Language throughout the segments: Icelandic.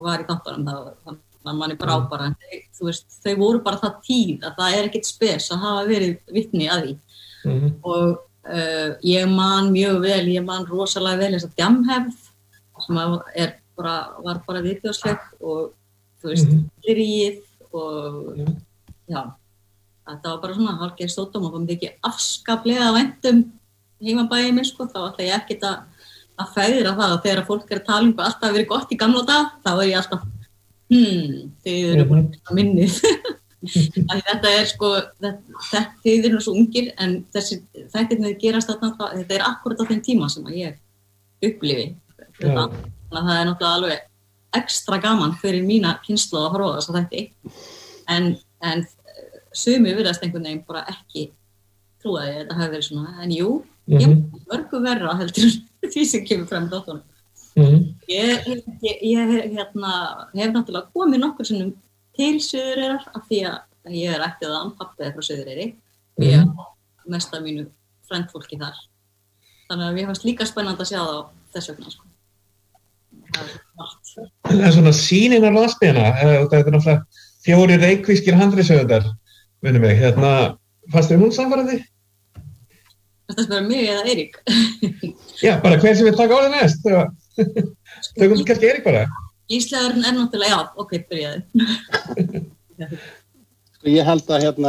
var í þáttunum þannig að manni brá bara en þú veist, þau voru bara það tíð að það ekkert spes að hafa verið vitni að því og ég man rosalega vel þess að djamhefð sem var bara viðbjóðsleg og þú veist, lýrið og já, þetta var bara svona hálfgerð stóddóm og það myndi ekki afskaplega væntum heimabæði minn sko, þá ætla ég ekkert að fegra það og þegar fólk að tala hvað alltaf verið gott í gamla dag, þá ég alltaf þið eru búin að minnið þetta sko þið eru svo ungir en þættirnir gerast þetta akkurat á þeim tíma sem að ég upplifi þannig að það náttúrulega alveg ekstra gaman fyrir mína kynslóð að horfa á þessa þætti en sumi virðast einhvern veginn bara ekki trúa því að þetta hafi verið svona en jú, ég mörgu verra heldur því sem kemur fram í þáttunum Ég hef náttúrulega komið nokkur sinnum til Suðureyrar af því að ég ættið að pabbi frá Suðureyri og ég mest af mínu frændfólki þar. Þannig að mér fannst líka spennandi að sjá það á þess vegna. Sko. Það margt. En svona sýnin á landsbyggðina, þetta náttúrulega 4 reykvískir handritshöfundar, minnum mig, fannst þér hún samfærandi? Þetta spyrir mig eða Eirík? Já, bara hver sem vil taka á þig næst. Tökum kannski Eirík bara. Gíslaðurinn náttúrulega, já, ok, byrjaði. Sko, ég held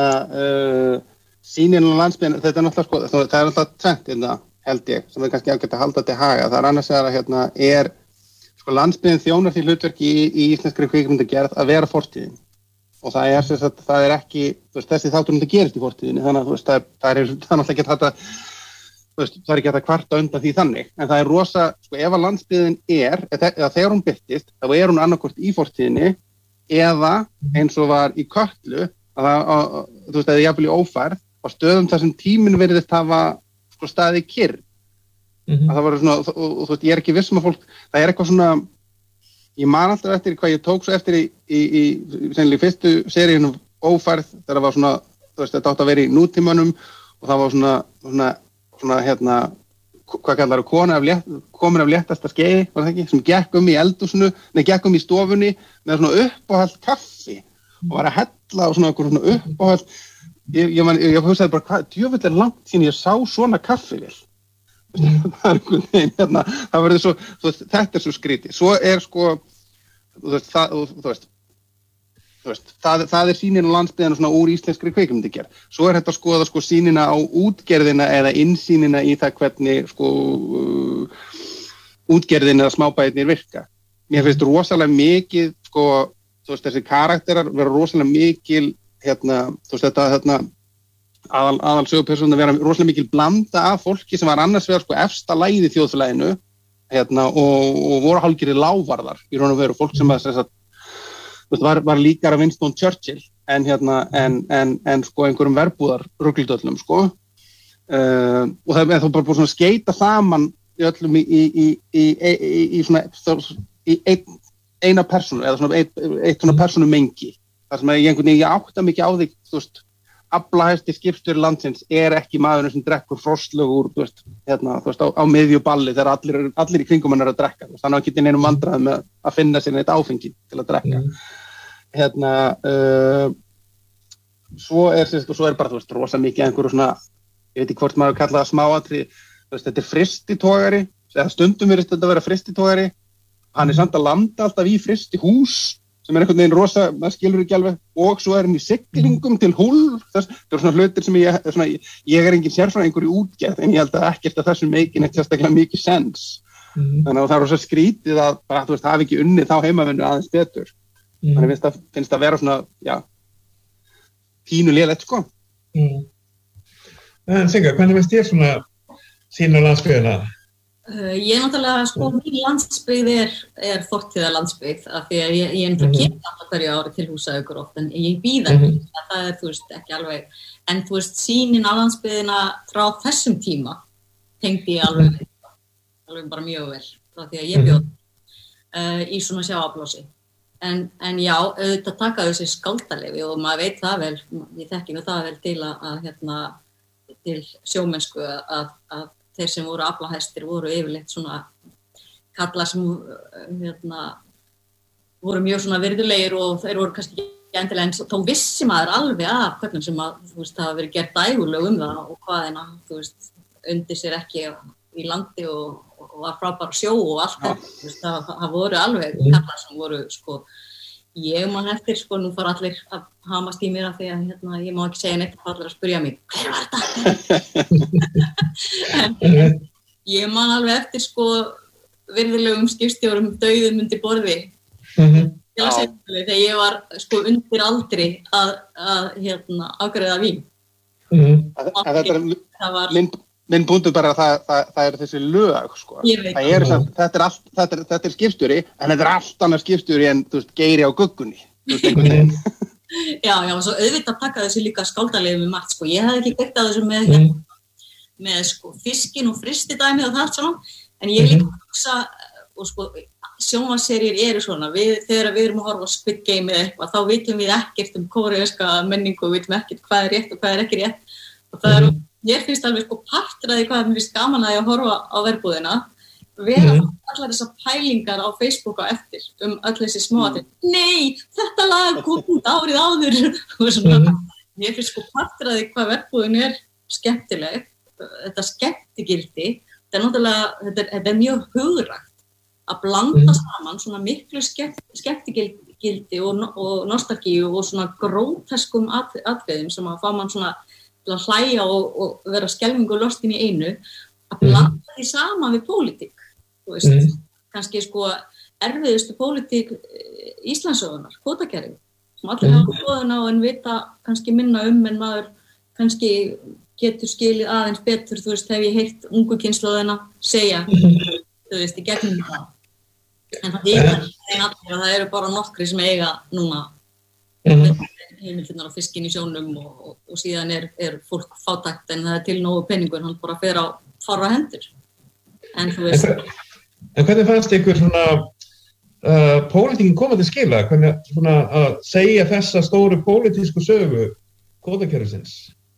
að sýnin á landsbyggðina, þetta náttúrulega, sko, það náttúrulega tvennt held ég, sem kannski ágætt að halda til haga. Það annars að sko, landsbyggðin þjónar því hlutverki í íslenskri kvikmyndagerð að vera fortíðin. Og það er ekki, þessi þáttur gerist í fortíðinni, þannig að það er náttúrulega ekki hægt að það er ekki hægt að kvarta undan því þannig, en það er rosa, sko, ef að landsbyggðin eða þegar hún birtist, þá hún annarkvort í fortíðinni eða eins og var í Kötlu, eða jafnvel í ófærð, á stöðum þar sem tíminn virðist hafa sko, staðið kyrr. Að það var svona, og ég er ekki viss að fólk, það er eitthvað svona, ég man alltaf eftir hvað ég tók svo eftir í fyrstu seríunum ófærð, þegar það var svona, þetta átt að vera í nútímanum og það var svona hvað kallar komin af léttasta skeiði, var það ekki, sem gekk gekk í stofunni með svona uppáhald kaffi og var að hella á svona uppáhald, ég hugsaði bara, hvað djöfull langt síðan ég sá svona kaffivél. Það er einhvern veginn, það verður svo, þetta svo skrítið. Svo sko, það sýnin á landsbyggðina svona úr íslenskri kvikmyndagerð. Svo þetta að skoða sko sýnina á útgerðina eða innsýnina í það hvernig sko útgerðin eða smábæirnir virka. Mér finnst rosalega mikið sko, þessi karakterar vera rosalega mikil þetta aðal sögupersóna vera rosalega mikil blanda af fólki sem var annars vegar sko efsta lagið í þjóðfélaginu og voru hálfgerðir lávarðar í raun og veru fólk sem var líkara Winston Churchill en sko einhverjum verbúðar rugludöllum sko og það er þá bara búið svona skeita saman í öllum í eina persónu eða svona eitt svona persónu mengi þar sem ég átta mikið á því aflahæsti skipstjóri landsins ekki maðurinn sem drekkur frostlög úr á miðju balli þegar allir í kringum hann að drekka þannig að geta neinum vandræðum með að finna sér neitt áfengi til að drekka svo er bara rosa mikið einhverju svona ég veit ekki hvort maður kalla það smáatriði þetta fristitogari eða stundum virðist þetta vera fristitogari hann samt að landa alltaf í fristihús sem einhvern veginn rosa, maður skilur ekki alveg og svo hann í siglingum til Hull það svona hlutir sem ég engin sérfræðingur í útgerð en ég held að ekkert að þessu meikinn eitt sérstaklega mikið sens þannig að það er rosa skrítið að bara, það hafi ekki unnið þá heimavinnu aðeins betur þannig finnst að vera svona pínu lélegt sko En Sigga, hvernig veist ég svona sín á landsbyggðina? Ég náttúrulega, sko, mín landsbyggð er fortíðar landsbyggð af því að ég náttúrulega kem alltaf hverju ári til Húsaukur oft en ég býð ekki, það er, ekki alveg, en sýnin á landsbyggðina frá þessum tíma tengdi ég alveg bara mjög vel, frá því að ég bjóð í svona sjávarplási. En já, auðvitað taka þessi skáldarleyfi og maður veit það vel, ég þekki nú það vel til að til sjómennsku að þeir sem voru aflahæstir voru yfirleitt svona kallar sem voru mjög svona virðulegir og þeir voru kannski ekki endilega eins og þá vissi maður alveg af hvernig sem að, þú veist, það hafa verið gert dægurlög það og hvaðina, þú veist, undir sér ekki í landi og var frábæra sjó og allt þetta, þú veist, það voru alveg kallar sem voru, sko, ég man eftir, sko, nú fara allir að hamast í mér af því að, ég má ekki segja neitt og allir að spyrja mig, hver var þetta? Ég man alveg eftir, sko, virðulegum skipstjórum dauðum undir borði. Þegar ég var sko undir aldri að afgreiða vín. Minn punktur bara það er þessi lög sko. Þetta er skipstjóri en þetta er allt annað skipstjóri en þú veist Geiri á guggunni. Já, svo auðvitað taka þessi líka skáldalegum með margt sko. Ég hafði ekki gert að þessu með sko fiskin og fristidæmið og það allt svona en ég líka hugsa og sko sjónvarpsseríur eru svona, þegar við erum að horfa á Squid Game eða eitthvað, þá vitum við ekkert kóreíska menningu, við vitum ekkert hvað er rétt og hvað er ekki rétt og það ég finnst alveg sko partur af því hvað mér finnst gaman að horfa á verbúðina vera allar þessar pælingar á Facebook á eftir öll þessi smáatrið, nei, þetta lag kom út árið áður og svona, ég finnst sko partur af því hvað verbúðin er skemmtileg, þetta skemmtigildi, þetta er mjög hugrægt að blanda saman svona miklu skemmtigildi og nostalgíu og svona gróteskum atriðum sem að fá mann svona til að hlæja og vera skelfingu og lostin í einu að blanda því saman við pólitík þú veist, kannski sko erfiðustu pólitík Íslandssögunnar, kvótakerfið sem allir hafa skoðun á en vita kannski minna en maður kannski getur skilið aðeins betur, þú veist, hef ég heyrt ungu kynslóðina segja þú veist, í gegnum það. En það eru bara nokkri sem eiga núna heimildirnar á fiskin í sjónum og síðan er fólk fátækt en það er til nógu peningur, hann bara fer á fárra hendur. En þú veist... En hvernig fannst ykkur svona pólitíkin koma til skila? Hvernig svona að segja þessa stóru pólitísku sögu kvótakerfisins?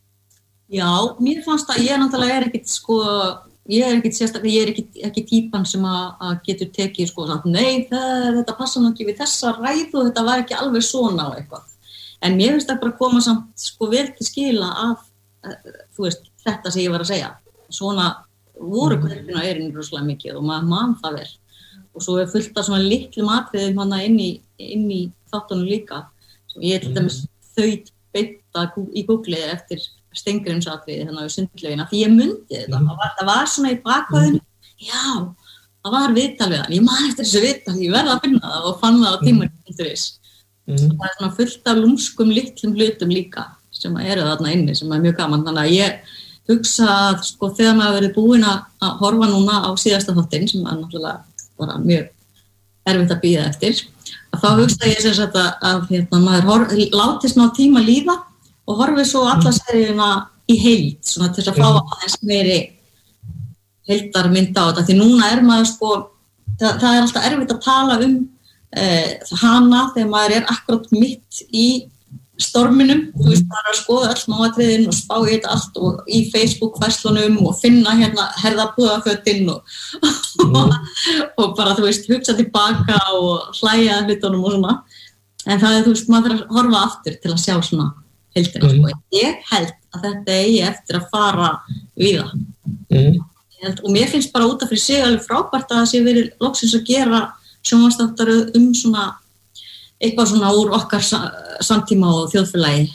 Já, mér fannst að ég náttúrulega er ekkit sko... Ég er ekki típan sem að getur tekið sko samt, nei, þetta passa nú ekki við þessa ræðu og þetta var ekki alveg svona og eitthvað. En mér finnst það bara koma samt sko vel til skila af, þú veist, þetta sem ég var að segja. Svona voru hverjuna erinn rosalega mikið og maður man það vel. Og svo er fullt af svona litlum atriðum hana inn í þáttunum líka. Sem ég til dæmis þaut beita í Google eftir Steingrímsatriði þannig á sundlaugina því ég mundi þetta, það var svona í bakhauðinu, já, það var viðtal við hann, ég man eftir þessu viðtal, ég verði að finna það og fann það á tíma.is. Það er svona fullt af lúmskum litlum hlutum líka sem eru þarna inni sem er mjög gaman, þannig að ég hugsa að sko þegar maður verið búin að horfa núna á síðasta þáttinn sem er náttúrulega bara mjög erfitt að bíða eftir, að þá hugsa ég sem sagt að maður láti smá tíma líða og horfið svo alla seríuna í heild, svona til að fá aðeins meiri heildarmynd á þetta, því núna er maður sko, það er alltaf erfitt að tala hana þegar maður er akkurat mitt í storminum, þú veist, maður er að skoða öll smáatriðin og spá í þetta allt og í Facebook-færslunum og finna herðabúðafötin og bara, þú veist, hugsa tilbaka og hlæja hlutunum og svona, en það er, þú veist, maður þarf að horfa aftur til að sjá svona heildina, sko. Ég held að þetta eigi eftir að fara við það. Og mér finnst bara út af fyrir sig alveg frábært að það sé verið loksins að gera sjónvarpsþáttar svona eitthvað svona úr okkar samtíma og þjóðfélagi.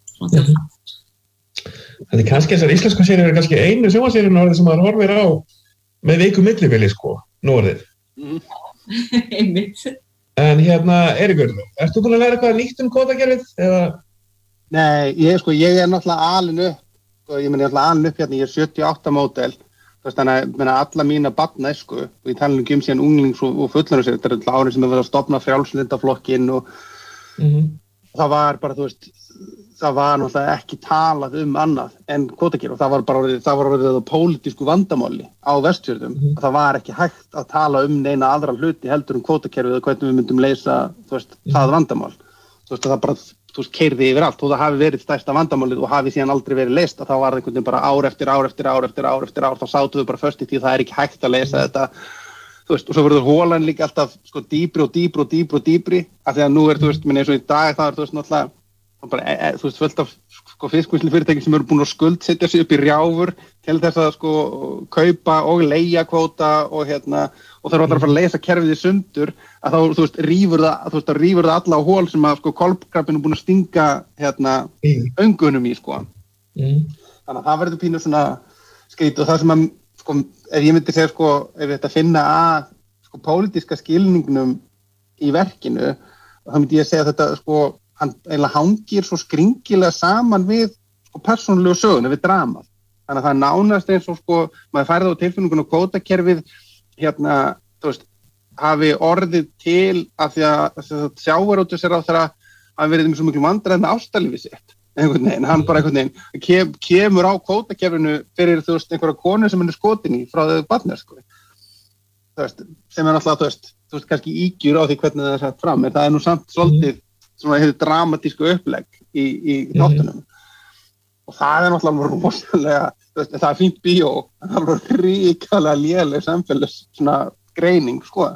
Þetta er kannski þessar íslensku seríur er kannski einu sjónvarpsseríun orðið sem maður horfir á með viku millibili, sko, nú orðið. Einmitt. En Eiríkur, ert þú búin að læra eitthvað nýtt kvótakerfið eða? Nei, ég er náttúrulega alin upp, ég er 78 módel, þannig að alla mína barna og ég tala um síðan unglings og fullorðins, þetta er alltaf árið sem hefur verið að stofna frjálslyndaflokkinn og það var bara, þú veist, það var náttúrulega ekki talað annað en kvótakerfi og það var orðið pólitísku vandamáli á Vestfjörðum, það var ekki hægt að tala neina aðra hluti heldur kvótakerfið og hvernig við myndum leysa, þú veist, það vandamál, þú veist, það bara keyrði yfir allt og það hafi verið stærsta vandamálið og hafi síðan aldrei verið leyst og þá var það einhvern veginn bara ár eftir ár þá sátum við bara föst í því það er ekki hægt að leysa þetta þú veist, og svo verður hólan líka alltaf sko dýpri af því að nú þú veist, eins og í dag það þú veist náttúrulega bara, þú veist, fullt af sko fiskvinnslufyrirtæki sem eru búin að skuldsetja sig upp í rjáfur til þess að sko kaupa og leigja kvóta og og það allar að fara að leysa kerfið í sundur að þá, þú veist, rífur það alla á hól sem að sko kolkrabbinn er búin að stinga öngunum í sko. Þannig að það verður pínu svona skrít og það sem að sko, ef ég myndi segja sko, ef ég ætti að finna að sko pólitíska skilningnum í verkinu, þá myndi ég segja að þetta sko hann eiginlega hangir svo skringilega saman við sko persónulegu söguna, við dramað. Þannig að það nánast eins og sko, maður færði á tilfinningun og kvótakerfið þú veist, hafi orðið til af því að sjávarútvegsráðherra hafi verið með svo miklu vandræði með ástalífið sitt. Einhvern veginn, hann bara einhvern veginn kemur á kvótakerfinu fyrir þú veist, einhverja konu sem hann er skotin í frá þau barnir, sko. Þú veist, sem er náttúrulega, þú veist, kannski ígjur á því hvernig það er sett fram, en það er nú samt svolítið svona hefur dramatísku upplegg í þáttunum. Og það er náttúrulega rosalega, það er fínt bíó, en það er ríkalega léleg samfélags svona greining, sko.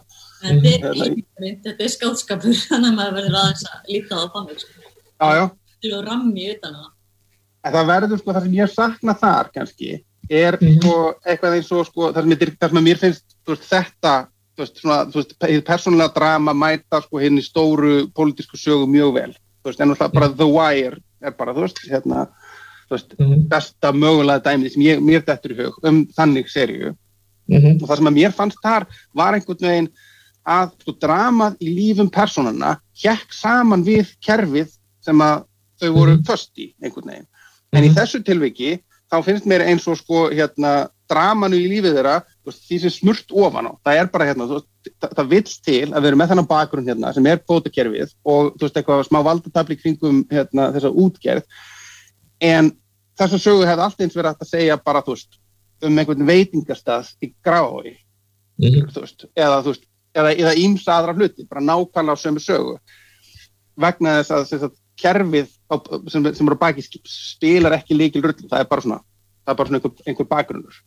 Þetta er skáldskapur, þannig að maður verður aðeins að líta á þannig, sko. Já. Til að rammi utan það. En það verður, sko, það sem ég sakna þar, kannski, sko, eitthvað eins og, sko, það sem mér finnst, þú veist, þetta, þú veist, persónulega drama mæta, sko, hinn í stóru pólitísku sögu mjög vel. Þú veist, en bara The Wire er bara, þú veist, besta mögulega dæmið sem mér dettur í hug þannig seríu. Og það sem að mér fannst þar var einhvern veginn að, sko, dramað í lífum persónanna hékk saman við kerfið sem að þau voru föst í einhvern veginn. En í þessu tilviki, þá finnst mér eins og, sko, dramanu í lífið þeirra, því sem smurt ofan á. Það er bara, það vill til að vera með þennan bakgrunn sem er kvótakerfið og, þú veist, eitthvað smá valdatafli kringum þessa útgerð. En þessa sögu hefði allt eins verið að segja bara, þú veist, einhvern veitingastað í Grafarvogi, þú veist, eða ýmsa aðra hluti, bara nákvæmlega á sömu sögu. Vegna þess að kerfið sem eru að baki spilar ekki lykilrullu, það er bara svona einhver bakgrunnur.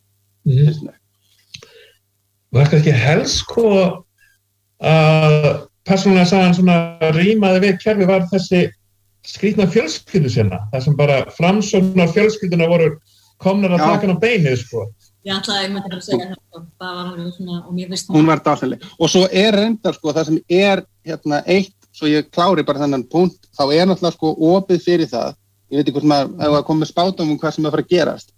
Og það er kannski helst sko að persónulega sagan svona rýmaði við kerfi var þessi skrýtna fjölskyldu sinna, það sem bara framsóknar fjölskylduna voru komnar að taka hann á beinið, sko. Ég ætlaði að mynda að segja þetta, það var alveg svona, og mér finnst það. Hún var dásamleg. Og svo er reyndar, sko, það sem er eitt, svo ég klári bara þennan punkt, þá er náttúrulega, sko, opið fyrir það. Ég veit ekki hvort maður hefur að koma með spátum hvað sem er að fara að gerast.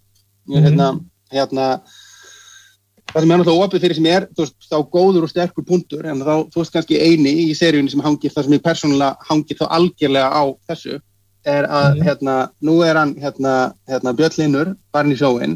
Það sem er náttúrulega opið fyrir sem er, þú veist, þá góður og sterkur punktur, en þá, þú veist, kannski eini í seríunni sem hangir, það sem ég persónulega hangir þá algjörlega á þessu, er að, nú er hann, Björn Hlynur, farin í sjóinn,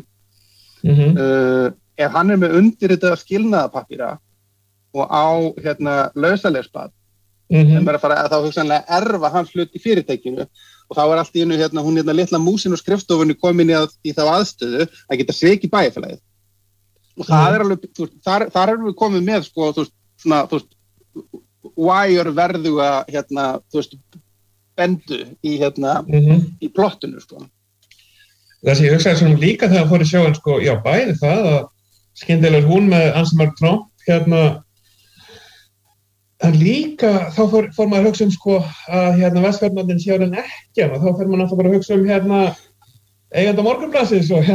ef hann er með undirritaða skilnaðarpappíra og á, lausalegsbad, sem er að fara að þá hugsanlega erfa hans hlut í fyrirtækinu og þá er allt í einu, hún litla músin og skrifstofunni komin í þá aðstöðu að geta svikið bæjarfélagið. Og það er alveg, þar erum við komið með, sko, þú veist, wire verðuga, þú veist, bendu í plottinu, sko. Þess að ég hugsaði svona líka þegar hann fór í sjóinn, sko, já, bæði það að skyndilega hún með Ansi-Mark Trump, en líka þá fór maður að hugsa sko, að Vestfjarðarnir sé orðin ekki, og þá fer maður alltaf bara að hugsa eiganda Morgunblaðsins og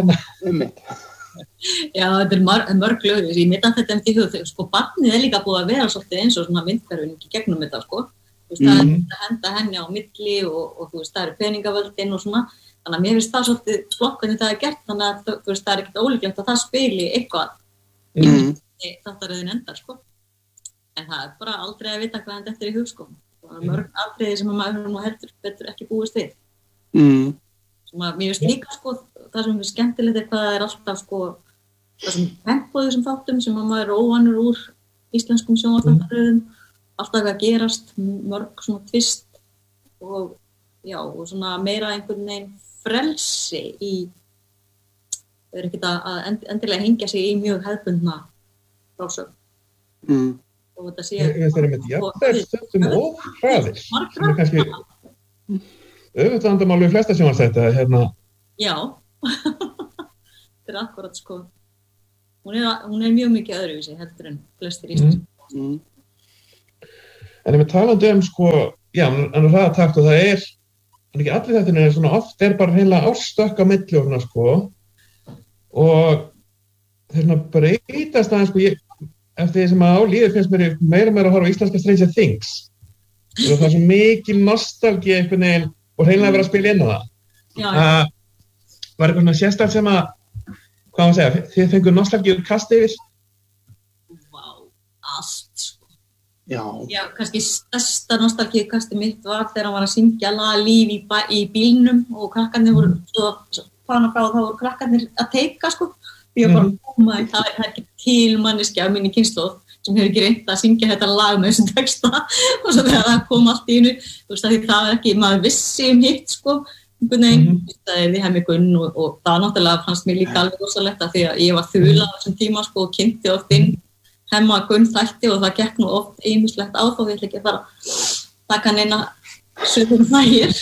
Já, þetta er mörg lög, ég mitt að þetta í hug, sko, barnið er líka búið að vera svolítið eins og svona myndhverfin ekki gegnum þetta, sko, þú veist, það er að henda henni á milli og þú veist, það eru peningavöldin og svona, þannig að mér finnst það svolítið flokkurinn það er gert, þannig að þú veist, það er ekkert ólíklegt að það spili eitthvað í þáttaröðin endar, sko, en það er bara aldrei að vita hvað þetta er í hug, sko, það er mörg atriði sem maður nú heldur betur ekki búist við. Mér finnst líka, sko, það sem er skemmtilegt er hvað það er alltaf, sko, það sem tempoð þessum þáttum sem maður er óvanur úr íslenskum sjónvarpsþáttaröðum, alltaf að gerast, mörg svona tvist og, já, og svona meira einhvern veginn frelsi í, þau eru ekkert að endilega hengja sig í mjög hefðbundna frásögn. Og þetta sé... Ég þeirri með jafnveg og hraðir, sem er kannski... Auðvitað við flesta sjónvarpsþætti Já, þetta er akkurat, sko. hún mjög mikið öðruvísi heldur en flestir íslenskir. En ef við talandi sko, já, en hraðatakt og það ekki allir þetta svona oft bara heila árstökk á milli og svona sko og þeir svona breytast aðeins sko eftir því sem að líður finnst mér meira og meira að horfa á íslenska Stranger Things og það svo mikil nostalgía einhvern veginn og hreinlega vera að spila inn á það. Já. Var eitthvað svona sérstakt sem að, hvað maður segja, þið fenguð nostalgíu kast yfir? Vá, allt sko. Já. Já, kannski stærsta nostalgíu kasti mitt var þegar hann var að syngja Líf í bílnum og krakkarnir voru svo fann að frá þá voru krakkarnir að teika sko. Ég var bara, það ekki til manneskja af minni kynslóð sem hefur ekki reynt að syngja þetta lag með þessum texta og svo þegar það kom allt í einu, þú veist að því það ekki, maður vissi hitt sko, einhvern veginn, það því Hemmigunn og það náttúrulega fannst mér líka alveg rosalegt að því að ég var þula á þessum tíma sko og kynnti oft inn Hemmagunn þætti og það gekk nú oft ýmislegt á þá, ég ætla ekki að fara taka neina sögum þægir.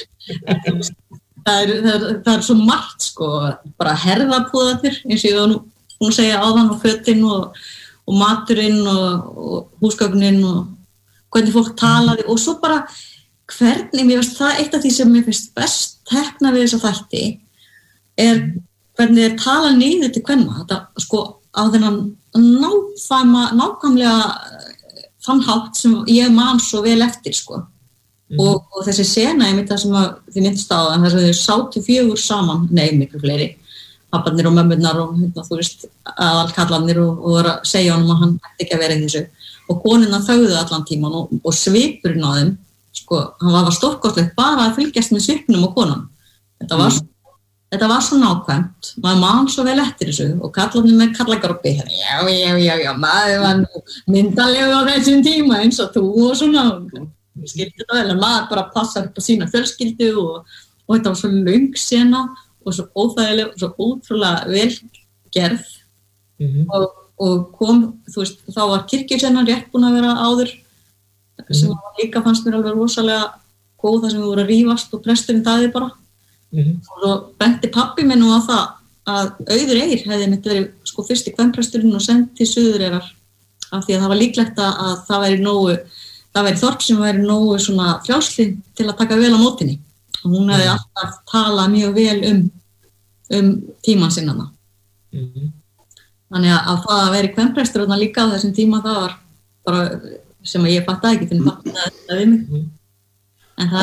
Það svo margt sko, bara herðapúðarnir eins og ég var nú segja áðan og fötin og maturinn og húsgögnin og hvernig fólk talaði og svo bara hvernig, mér finnst það eitt af því sem mér finnst best tekna við þessa þætti hvernig þeir tala niður til kvenna, þetta sko á þennan nákvæmlega þann hátt sem ég man svo vel eftir sko. Og þessi sena einmitt það sem að þið myndist á þar sem þau sátu 4 saman, miklu fleiri papparnir og mömmurnar og þú veist aðalkallarnir og voru að segja honum að hann ætti ekki að vera í þessu og konurnar þögðu allan tíman og svipurinn á þeim sko, hann var stórkostlegt bara að fylgjast með svipnum og konan þetta var svo nákvæmt maður man svo vel eftir þessu og kallarnir með kallagarpi já, maður var myndarlegur á þessum tíma eins og þú og svona skildi þetta vel, en maður bara passar upp á sína fjölskyldu og þetta var svo löng sena og svo óþægileg og svo ótrúlega vel gerð og kom, þú veist, þá var kirkjusennan rétt búin að vera áður sem líka fannst mér alveg rosalega góð þar sem við voru að rífast og presturinn daði bara og svo benti pabbi minn á það að Auður Eir hefði mitt verið sko fyrsti kvenpresturinn og sendt til Suðureyrar af því að það var líklegt að það væri þorp sem væri nógu svona frjálslynd til að taka vel á mótinni og hún hefði alltaf talað mjög vel tímann sinnana. Þannig að það að vera kvenprestur líka á þessum tíma það var bara sem að ég fattaði ekki fyrir að þetta við mig. En það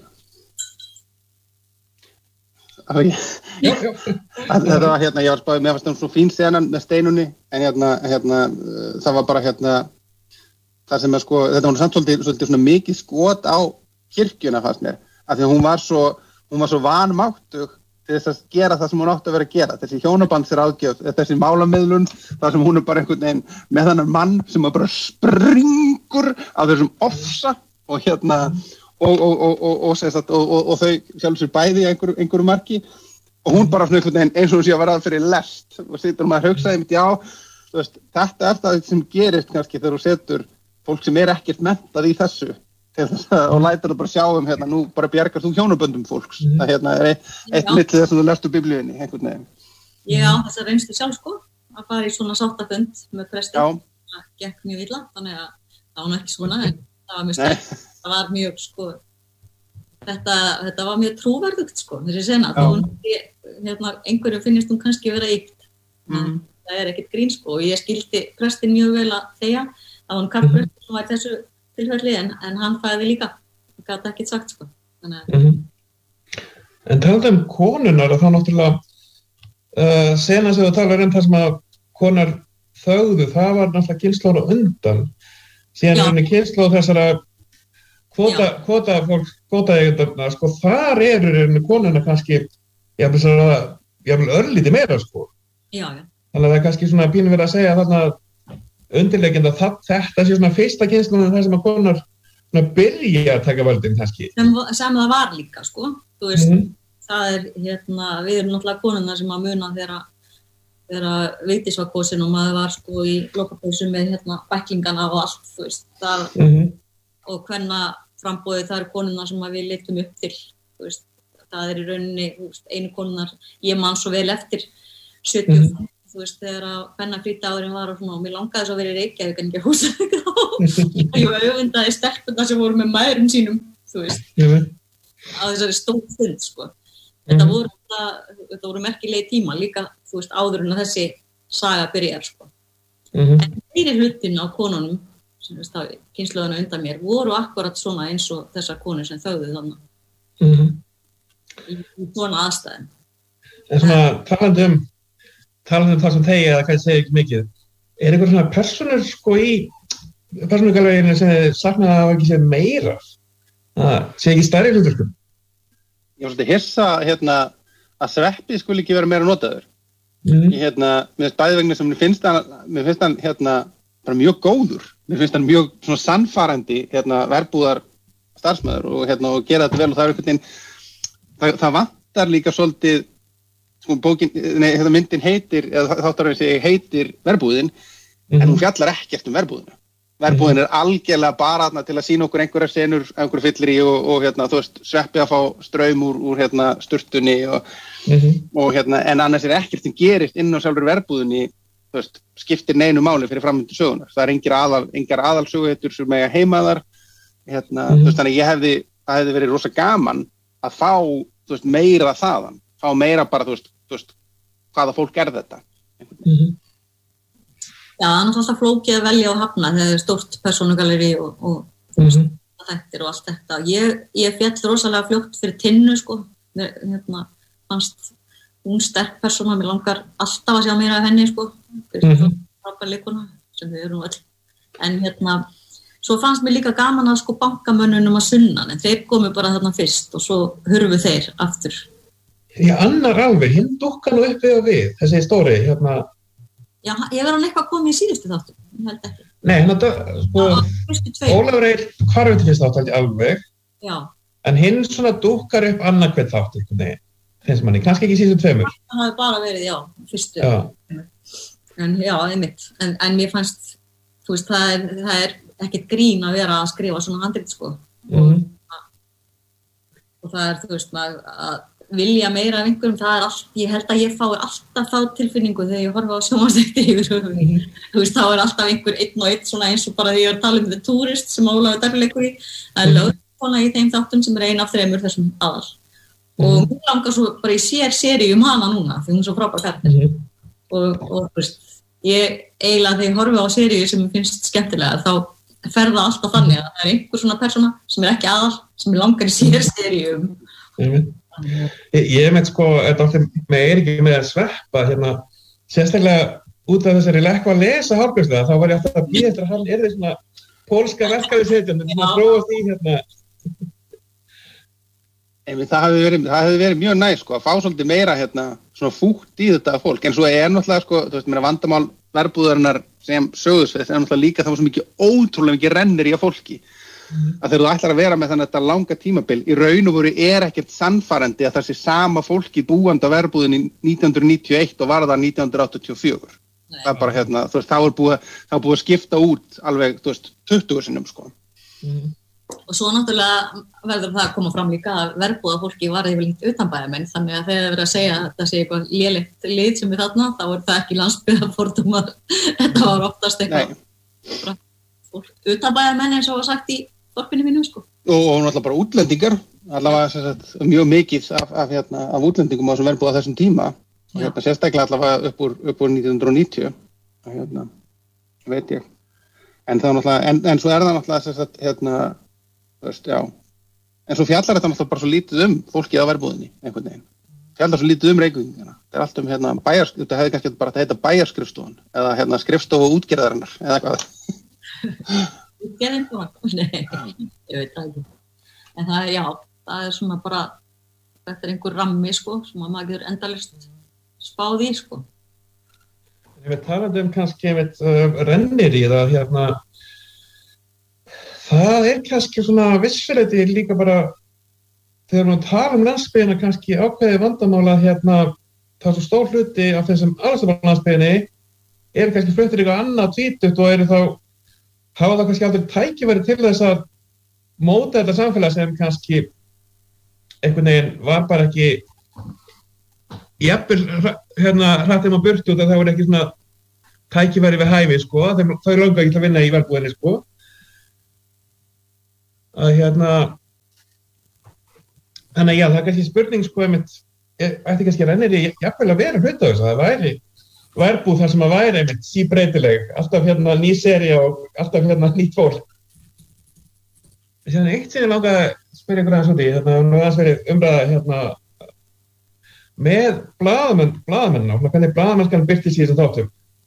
Þetta var ég var spáðið, mér fannst svo fín senan með Steinunni en það var bara það sem að sko, þetta var samt svolítið svona mikið skot á kirkjuna fannst mér, af því að hún var svo vanmáttug til þess að gera það sem hún átti að vera að gera, þessi hjónabandsráðgjöf, þessi málamiðlun, það sem hún bara einhvern veginn með þennan mann sem bara springur af þessum ofsa og og þau sjálfsög bæði í einhverju marki og hún bara svona einhvern veginn eins og hún sé að vera fyrir lest og situr maður hugsaði mitt þú veist, þetta það sem gerist kannski þegar þú setur fólk sem ekkert menntað í þessu og lætur það bara sjá nú bara bjargar þú hjónaböndum fólks það eitt mitt þess að þú lestu biblíunni einhvern veginn. Ég á þess að reynstu sjálf sko að fara í svona sáttafund með presti það gekk mjög illa þannig að það var ekki svona en það var mjög sterkt það var mjög sko þetta var mjög trúverðugt sko þessi sena þá einhverju finnist hún kannski vera ykt það ekkert grín sko og ég skildi prestin mjög vel að þegja það var karlprestur sem var í þessu tilfelli en hann fæði líka það gat ekkert sagt sko En talað konunar þá náttúrulega sena sem þú talar það sem að konar þögðu það var náttúrulega kynslóð á undan síðan kynslóð þessara kvótaeigendarna sko þar konuna kannski jafnvel örlítið meira sko þannig að það kannski svona pínu verið að segja þarna undirleikjandi að þetta sé svona fyrsta kynslóðin þar sem að konar byrja að taka völdin kannski sem það var líka sko þú veist það við erum náttúrulega konuna sem að muna þegar Vigdís var kosin og maður var sko í lokapausu með bæklingana og allt þú veist það og hvenna frambóðið það konuna sem við litum upp til þú veist, það í rauninni einu konunar, ég man svo vel eftir 70 þú veist, þegar að kvennafrídagurinn var og svona, og mér langaði svo að vera í Reykjavík en ekki Húsavík þá. Ég öfundaði stelpurnar sem voru með mæðrum sínum, þú veist, á þessari stór stund, sko. Þetta voru merkilegi tíma, líka, þú veist, áður en að þessi saga byrjar, sko. En fyrir hlutin á konunum, sem veist, kynslóðina undan mér, voru akkurat svona eins og þessar konur sem þögðu þannig. Í svona aðstæðum. En svona, talandi um það sem þegi eða hvað ég segi ekki mikið, er einhver svona persónur sko í persónugalveginu sem þið saknaði að hafa ekki séð meira? Sé ekki stærri hlutverkum? Ég var svolítið hissa að Sveppi skuli ekki vera meira notaður. Mér finnst bæði vegna sem mér finnst hann bara mjög góður. Mér finnst hann mjög svona sannfærandi verbúðar starfsmaður og gera þetta vel og það er einhvern veginn það vantar líka svolítið sko myndin heitir eða þáttaröfin sig heitir verbúðin en hún fjallar ekkert verbúðina. Verbúðin algjörlega bara til að sýna okkur einhverjar senur, einhverju fyllir í og þú veist, Sveppi að fá straum úr sturtunni og en annars ekkert sem gerist inn á sjálfur verbúðinni, þú veist, skiptir neinu máli fyrir framvindu sögunar. Það engar aðalsöguhettur sem eiga heimaðar, þú veist, þannig það hefði verið rosa gaman að fá, þú veist, meira þaðan, fá meira bara, þú veist, hvaða fólk þetta. Já, það er alltaf flókið að velja og hafna þegar það er stórt persónugalleri og þættir og allt þetta. Ég féll rosalega fljótt fyrir Tinnu, sko. Mér fannst hún sterk persóna, mér langar alltaf að sjá meira af henni, sko. Frábær leikona, sem við erum öll. En svo fannst mér líka gaman að sko bankamönnunum að sunnan, en þeir komu bara þarna fyrst og svo hurfu þeir aftur. Já, annar alveg, hinn dúkkar nú upp við, þessi stóri, Já, ég verði hann eitthvað komið í síðustu þáttu, ég held ekki. Nei, sko, Ólafur hvarf til fyrsta þátt alveg, já. En hinn svona dúkkar upp annað hvern þátt, finnst manni, kannski ekki síðustu tveimur. Það hafi bara verið, já, fyrstu. Já. En já, einmitt, en mér fannst, þú veist, það er ekkert grín að vera að skrifa svona handrit, sko. Og það er, þú veist, að vilja meira af einhverjum, það er allt, ég held að ég fái alltaf þá tilfinningu þegar ég horfa á sjónvarpsþætti yfir höfuð. Þú veist, þá er alltaf einhver einn og einn svona eins og bara því ég var að tala The Tourist sem Ólafur Darrileikur í. Það er lögkona í þeim þáttum sem er ein af þremur þessum aðal. Og mér langar svo bara í seríu hana núna, því hún er svo frábær karakter. Og þú veist, ég eiginlega þegar ég horfi á seríu sem finnst skemmtilega, þá fer það alltaf þannig að það er einhver svona persóna sem er ekki aðal, sem langar í seríum. Ég með sko, með ekki með að Sveppa sérstaklega út af þessari lekku að lesa hálfgjörnslega, þá var ég alltaf að býða eftir að hann því svona pólska verkefnishetjan sem að þróast í Það hefði verið mjög næs sko, að fá svolítið meira svona fútt í þetta fólk, en svo náttúrulega sko, þú veist, mér vandamál verbúðarinnar sem sögðusvið, það náttúrulega líka það var svo ótrúlega mikið rennir í að fólki að þegar þú ætlar að vera með þannig þetta langa tímabil í raun og veru ekkert sannfærandi að það sé sama fólki búandi á verbúðinni 1991 og var það 1984. Það er bara þú veist, þá er búið að skipta út alveg, þú veist, 20 sinnum sko. Og svo náttúrulega verður það að koma fram líka að verbúðafólki var yfirleitt utanbæjarmenn, þannig að þegar verið að segja að þetta sé eitthvað lélegt lið sem er þarna, þá er það ekki landsbyggðarfordómar, þetta var oftast eitthvað utanbæjarmenn eins og var sagt í þorpinu mínu, sko. Og náttúrulega bara útlendingar, allavega mjög mikið af útlendingum á þessum verbúð á þessum tíma, og sérstaklega allavega upp úr 1990, veit ég. En það náttúrulega, en svo er það náttúrulega, þú veist, já. En svo fjallar þetta náttúrulega bara svo lítið fólkið á verbúðinni, einhvern veginn. Fjallar svo lítið Reykvíkingana. Það er allt bæjarskrifstofan, þetta hefði kannski bara að heita bæjarskrifstofan, eða skrifstofa útgerðarinnar, eða hvað. Nei, ég veit það ekki. En það er svona bara, þetta er einhver rammi, sko, sem að maður getur endalaust spáð í, sko. Ég veit talandi kannski rennir í það, það er kannski svona vissfyrirti líka bara, þegar við tala landsbyggðina kannski ákveðið vandamála, það er svo stór hluti af þessum landsbyggðinni, eru kannski fluttir eitthvað annað tvítugt og hafa það kannski aldrei tækifæri til þess að móta þetta samfélag sem kannski einhvern veginn var bara ekki jafnvel hratt á burtu og það voru ekki svona tækifæri við hæfi, sko, þau langa ekki til að vinna í verbúðinni, sko. Þannig já, það er kannski spurning, sko, ætti kannski rennir jafnvel að vera hluta þess að það væri verbúð þar sem að væri einmitt síbreytileg, alltaf ný sería og alltaf nýtt fólk. Síðan eitt sem ég langaði að spyrja ykkur aðeins út í, aðeins verið umræða með blaðamennina, hvernig blaðamennskan birtist í þessum þáttum.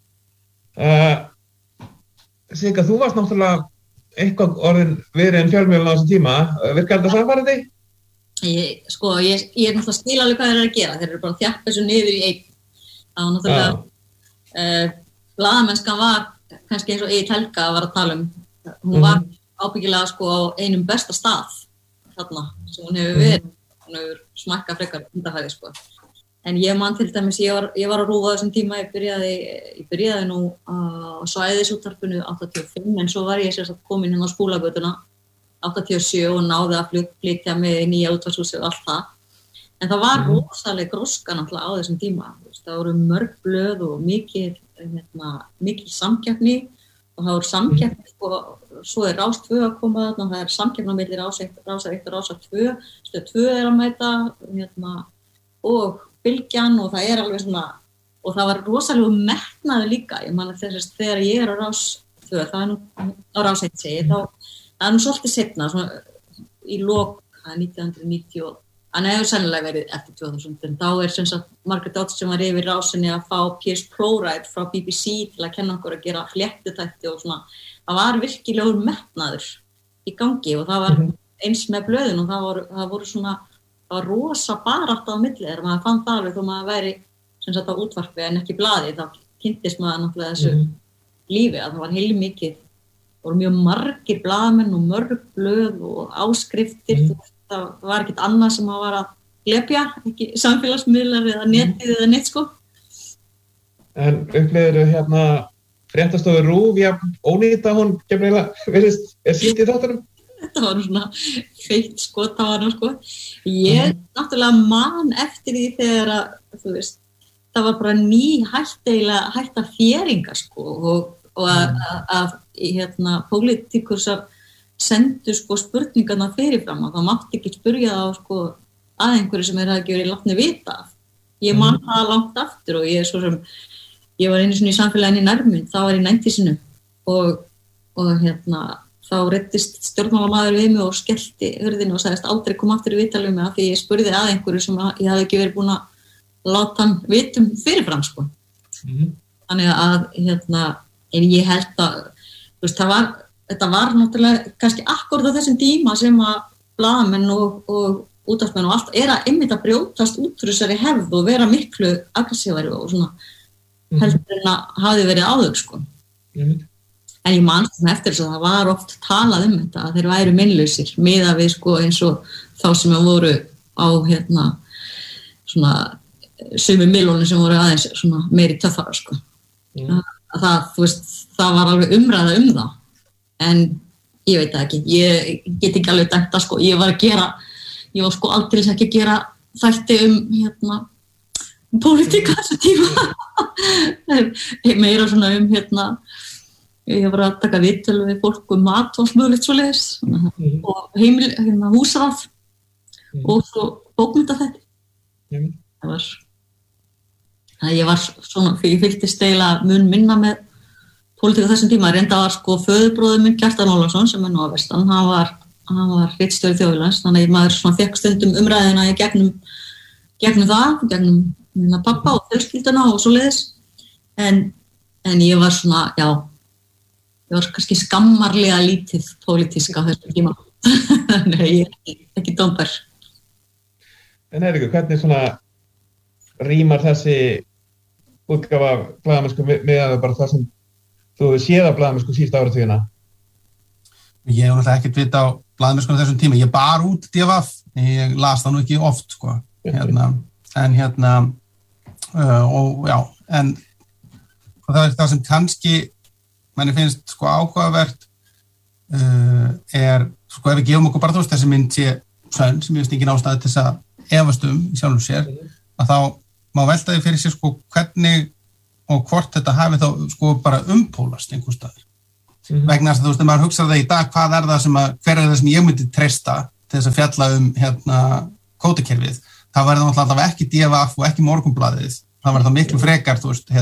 Sigga, þú varst náttúrulega eitthvað orðin verið fjölmiðlun á þessum tíma, virkar þetta samfærandi? Ég er náttúrulega skil alveg hvað þeir eru að gera, þeir eru bara að þjappa þessu niður í einn. Það var náttúrulega blaðamennskan var kannski eins og Egill Helga var að tala hún var ábyggilega sko á einum besta stað þarna sem hún hefur verið, hún hefur smakkað frekar undanfæri sko. En ég man til dæmis, ég var að rúfa þessum tíma, ég byrjaði nú á svæðisútvarpinu 85 en svo var ég komin á Skúlagötuna 87 og náði að flytja með í nýja útvarpshúsið og allt það. En það var rosaleg gróska náttúrulega á þessum tíma. Það voru mörg blöð og mikil samkeppni og það voru samkeppni og svo er Rás 2 að koma þarna, það er samkeppni á milli Rásar 1 og Rásar 2, Stöð 2 er að mæta og Bylgjan og það er alveg svona, og það var rosalega metnaður líka. Ég man að þegar ég er á Rás 2, það er nú á Rás 1 segi, það er nú svolítið seinna, svona í lok 1990 hann hefur sennilega verið eftir 2000 en þá er sem sagt Margrét Odds sem var yfir Rásinni að fá Piers Plowright frá BBC til að kenna okkur að gera fléttutætti og svona, það var virkilegur metnaður í gangi og það var eins með blöðin og það var rosa barátta á milli þegar maður fann það alveg þó maður væri sem sagt á útvarpi en ekki blaði, þá kynntist maður náttúrulega þessu lífi að það var heilmikið, voru mjög margir blaðamenn og mörg blöð og áskriftir það var ekkert annað sem að var að glepja, ekki samfélagsmiðlar eða netið eða neitt sko. En upplifirðu fréttastofu RÚV, ónýta hún virðist, sýnt í þáttunum? Þetta var svona feitt skot á hana sko. Ég náttúrulega man eftir því þegar að, þú veist, það var bara hætta fjeringa sko og að pólitíkusar sendu sko spurningarna fyrirfram og það mátti ekki spurja þá sko að einhverju sem hefði ekki verið látni vita af. Ég man það langt aftur og ég var einu sinni í samfélaginu í Nærmynd, það var í 90-sinu og þá reiddist stjórnmálamaður við mig og skellti hurðinu og sagðist aldrei koma aftur í viðtal við mig af því ég spurði að einhverju sem ég hafði ekki verið búin að láta hann vitum fyrirfram sko. Þannig að en ég held að þú veist, þetta var náttúrulega kannski akkúrat á þessum tíma sem að blaðamenn og útvarpsmenn og allt er að einmitt að brjótast út úr þessari hefð og vera miklu aggressívari og svona heldur en að hafi verið áður sko. En ég man eftir þess að það var oft talað þetta að þeir væru meinlausir miðað við sko eins og þá sem voru á svona sömu millónir sem voru aðeins svona meiri töffara sko. Það, þú veist, það var alveg umræða það. En ég veit það ekki, ég get ekki alveg dæmt sko, ég var sko aldrei ekki að gera þætti pólitík á þessu tíma. Meira svona ég var að taka viðtöl við fólk mat og smöðlegt svoleiðis og húsráð og svo bókmyndaþætti. Ég var svona, ég fylgdist eiginlega mun minna með pólitík á þessum tíma, reynda var sko föðurbróðir minn Kjartan Ólafsson sem nú á vestan, hann var ritstjóri Þjóðviljans, þannig að maður svona fékk stundum umræðina í gegnum pappa og fjölskylduna og svoleiðis, en ég var svona, ég var kannski skammarlega lítið pólitísk á þessum tíma, þannig að ég er ekki dómbær. En hvernig svona rýmar þessi útgáfa blaðamennsku með bara það sem þú hefur séð af blaðamennsku síðustu áratugina? Ég hef náttúrulega ekkert vita á blaðamennsku á þessum tíma. Ég bar út DFF, ég las það nú ekki oft, sko. En það er það sem kannski manni finnst sko áhugavert er, sko ef við gefum okkur bara þessi mynd sé sönn, sem ég veist engin ástæði til þess að efast í sjálfum sér, að þá má velta því fyrir sér sko hvernig og hvort þetta hafi þá sko bara umpólast einhvers staðar. Vegna þess að þú veist, maður hugsar það í dag, hvað er það sem hver er það sem ég myndi treysta til þess að fjalla kvótakerfið. Það verður náttúrulega ekki DFF og ekki Morgunblaðið. Það verður þá miklu frekar, þú veist,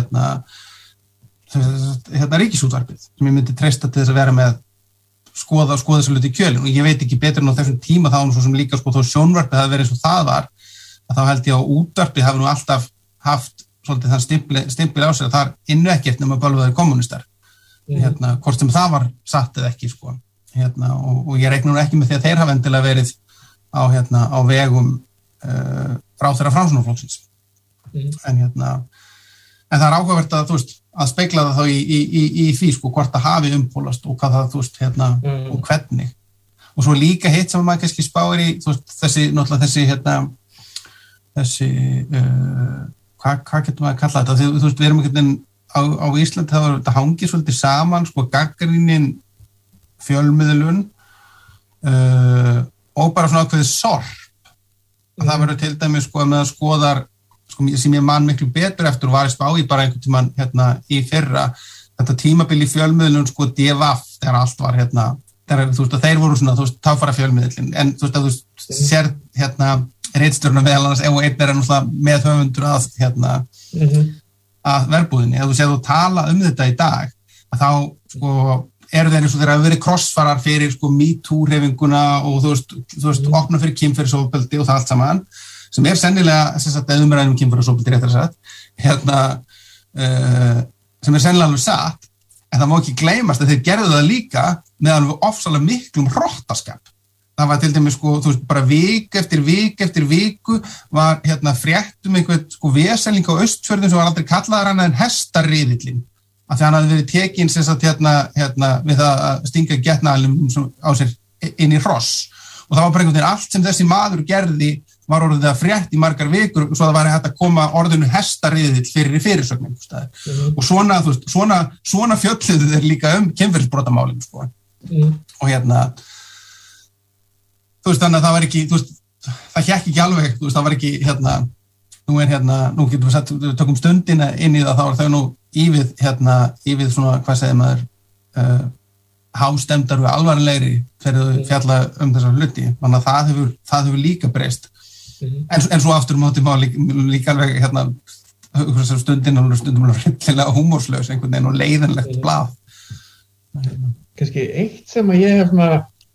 ríkisútvarpið sem ég myndi treysta til þess að vera með skoða þessu hluti í kjölinn, og ég veit ekki betur en á þessum tíma þá svo sem líka sko þó sjónvarpið hafi verið eins og það var, að þá held ég að útvarpið hafi nú alltaf haft svolítið þann stimpil á sig að það er innu ekkert nema bölvaðir kommunistar, hvort sem það var satt eða ekki sko, og ég reikna nú ekki með því að þeir hafa endilega verið á vegum ráðherra Framsóknarflokksins, en það er áhugavert að þú veist að spegla það þá í því sko hvort það hafi umpólast og hvað það þú veist og hvernig, og svo líka hitt sem maður kannski spáir í þú veist þessi hvað getur maður að kalla þetta, þú veist við erum einhvern veginn á Íslandi, það hangir svolítið saman sko gagnrýnin fjölmiðlun og bara svona ákveðið sorp, að það verður til dæmis sko með að skoðar sko, sem ég man miklu betur eftir og var í spá í bara einhvern tímann í fyrra, þetta tímabil í fjölmiðlun sko DFF, þegar allt var þegar þú veist að þeir voru svona, þú veist, táfara fjölmiðlun, en þú veist að þú sér ritstjórna meðal annars, ef og einn er náttúrulega með höfundur að verbúðinni, ef þú séð þú tala þetta í dag, að þá sko eru þeir eins og þeir hafa verið krossfarar fyrir sko MeToo-hreyfinguna og þú veist opna fyrir kynferðisofbeldi og það allt saman, sem er sennilega umræðum kynferðisofbeldi réttar sagt, sem er sennilega alveg satt, en það má ekki gleymast að þeir gerðu það líka með alveg ofsalega miklum hrottaskap. Það var til dæmis sko, þú veist, bara viku eftir viku var frétt einhvern sko veselling á Austfjörðum sem var aldrei kallaður annað en hestariðillinn, af því hann hafði verið tekinn sem sagt við það að stinga getnaðalum á sér inn í hross, og það var bara einhvern veginn allt sem þessi maður gerði var orðið að frétt í margar vikur og svo það var hægt að koma orðinu hestariðill fyrir í fyrirsögnum og svona, þú veist, svona fjölluðu þeir líka kynferðisbrotamálin sko. Og þú veist, þannig að það var ekki, þú veist, það hékk ekki alveg, þú veist, það var ekki, nú getum við sagt, við tökum stundina inn í það, þá var þau nú ívið svona, hvað segir maður, hástemdar og alvarlegri þegar þau fjalla þessar hluti, þannig að það hefur líka breyst, en svo aftur móti má líka alveg, stundum rillilega húmorslaus, einhvern veginn og leiðinlegt blað. Kannski eitt sem að ég hef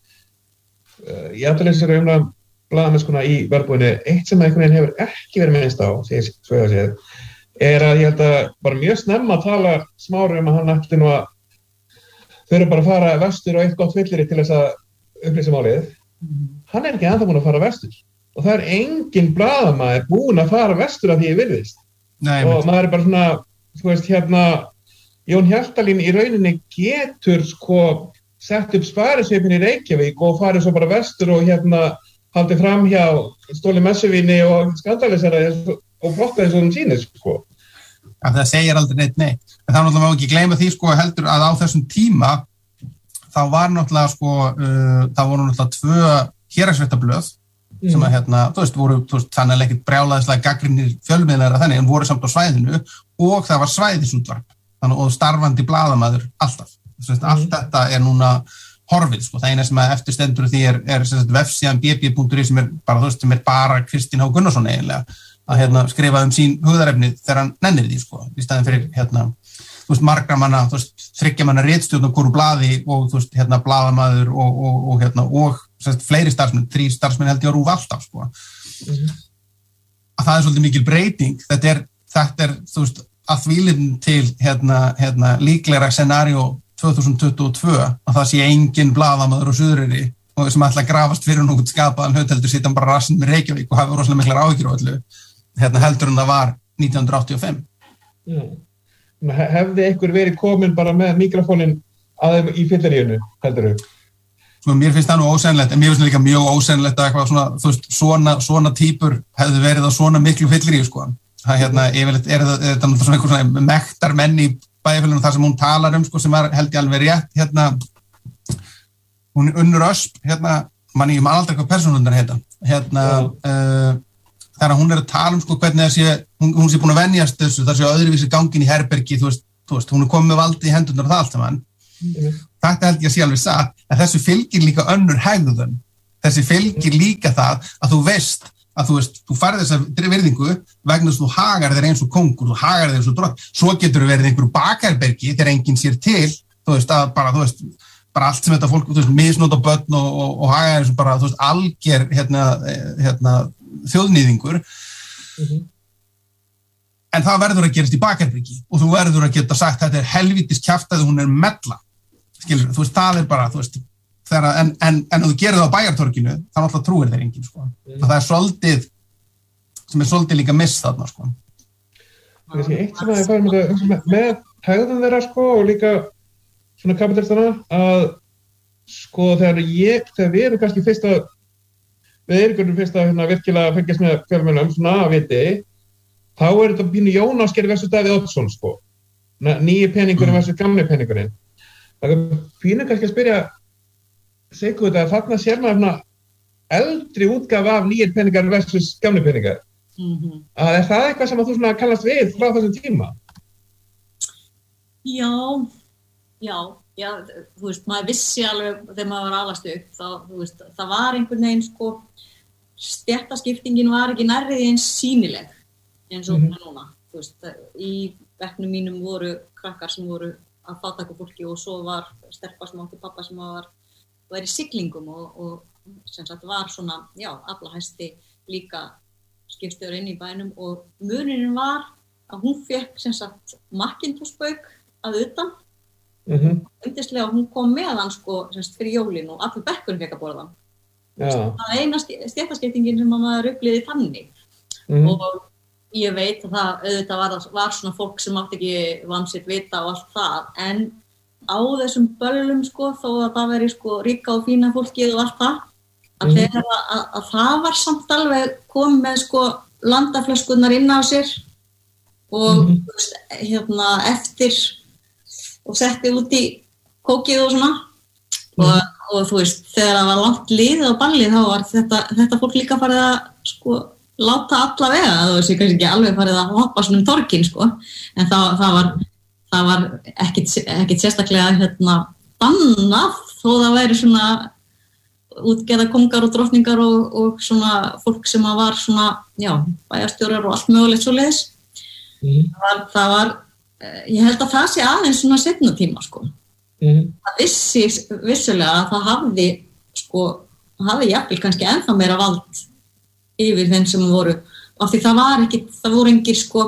ég átti að lesa sér blaðamennskuna í verbúðinni, eitt sem einhvern veginn hefur ekki verið minnst á, er að ég held að bara mjög snemma að tala Smári að hann ætti nú að þurfa bara að fara vestur og eitt gott fyllir til þess að upplýsa málið. Hann er ekki ennþá búinn að fara vestur og það er engin blaðamaður búinn að fara vestur af því ég virðist. Og maður er bara svona, þú veist, Jón Hjaltalín í rauninni getur sko sett upp sparisveipin í Reykjavík og farið svo bara vestur og haldið fram hjá stóli messuvíni og skandalisera og flokka eins og hún sýnir sko. Ja, það segir aldrei neitt nei. En það náttúrulega má ekki gleyma því sko heldur að á þessum tíma þá var náttúrulega sko það voru náttúrulega 2 héraðsfréttablöð sem að þú veist voru þannig ekkert brjálæðislega gagnrýnir fjölmiðlar þannig en voru samt á svæðinu og það var svæðisútvarp þannig og starfandi blaðamaður alltaf. Allt þetta er núna horfið sko. Það eina sem að eftir stendur því er vefsíðan bb.is sem er bara þú veist sem er bara Kristinn H. Gunnarsson eiginlega að skrifa sín hugðarefni þegar hann nennir því sko í staðinn fyrir þú veist margra manna þú veist 3 manna ritstjórn á hvoru blaði og þú veist blaðamaður og fleiri starfsmenn 3 starfsmenn held ég á RÚV alltaf sko að það er svolítið mikil breyting þetta er þú veist að þvílinn til líklegra scenario 2022 að það sé engin blaðamaður á Suðureyri og sem ætla að grafast fyrir nokkuð skapaðan hlut heldur sittan bara rassinn með Reykjavík og hafa rosalega miklar áhyggjur á öllu heldur en það var 1985. Hefði einhver verið komin bara með mikrofónin að í fylliríunu heldur þau? Sko mér finnst það nú ósennilegt en mér finnst það líka mjög ósennilegt að eitthvað svona þú veist svona típur hefði verið á svona miklu fylliríu sko. Það yfirleitt er þetta náttúrulega svona einhver svona mektar menn í bæjarfélaginu þar sem hún talar sko sem var held ég alveg rétt hún Unnur Ösp man aldrei hvað persónundar heita þegar hún að tala sko hvernig hún sé búin að venjast þessu, það sé öðruvísi gangin í herbergi, þú veist, hún komið með valdi í hendurnar og það allt saman. Þetta held ég að sé alveg satt, en þessu fylgir líka önnur hegðun. Þessi fylgir líka það að þú veist að þú færð þessa virðingu vegna þess að þú hagar þér eins og kóngur, þú hagar þér eins og drott. Svo getur þú verið einhverju bakherbergi þegar enginn sér til, þú veist, bara allt sem þetta fólk, þú veist, misnóta börn og hagar eins og bara, þú veist, alger, þjóðnýðingur. En það verður að gerast í bakherbergi og þú verður að geta sagt þetta helvítis kjaftaði, hún mella. Skilur, þú veist, það bara, þú veist, en þú gerir það á bæjartorginu, þá náttúrulega trúir þeir enginn, sko. Það svolítið, sem svolítið líka miss þarna, sko. Eitt sem að ég færi með hegðun þeirra, sko, og líka svona kapitalistana, að, sko, þegar við erum kannski fyrst að virkilega fengast með fjölmiðlum, svona að viti, þá þetta pínu Jónásgeir versus Davíð Oddsson, sko. Nýji peningurinn versus gamli peningurinn. Það er pínu kannski að spyrja Siggu þetta að þarna sér maður eldri útgáfa af nýjir peningar versus gamli peningar. Er það eitthvað sem að þú svona kannast við frá þessum tíma? Já, þú veist, maður vissi alveg þegar maður var alast upp, þú veist, það var einhvern veginn, sko, stéttaskiptingin var ekki nærri eins sýnileg eins og núna, þú veist, í bekknum mínum voru krakkar sem voru að fátæku fólki og svo var stelpa sem átti pappa sem var í siglingum og sem sagt var svona, aflahæsti líka skipstjóri inn í bænum og munurinn var að hún fekk sem sagt Macintosh-bauk að utan yndislega hún kom með hann sko sem sagt fyrir jólin og allur bekkurinn fekk að borða hann. Það eina stéttaskiptingin sem maður upplifði þannig og ég veit að það auðvitað var svona fólk sem átti ekki vansitt vita og allt það en á þessum böllum sko þó að það veri sko ríka og fína fólkið og allt það að þegar að það var samt alveg komið með sko landaflöskunnar inn á sér og eftir og setti út í kókið og svona og þú veist þegar það var langt liðið á ballið þá var þetta fólk líka farið að sko láta alla vega, það var kannski ekki alveg farið að hoppa svona torkin sko, en það var ekkit sérstaklega bannað þó það væri svona útgeða kongar og drottningar og svona fólk sem var svona, bæjarstjórar og allt mögulegt svoleiðis. Það var, ég held að það sé aðeins svona seinna tíma sko. Það vissulega að það hafði jafnvel kannski ennþá meira vald yfir þeim sem voru af því það voru engir sko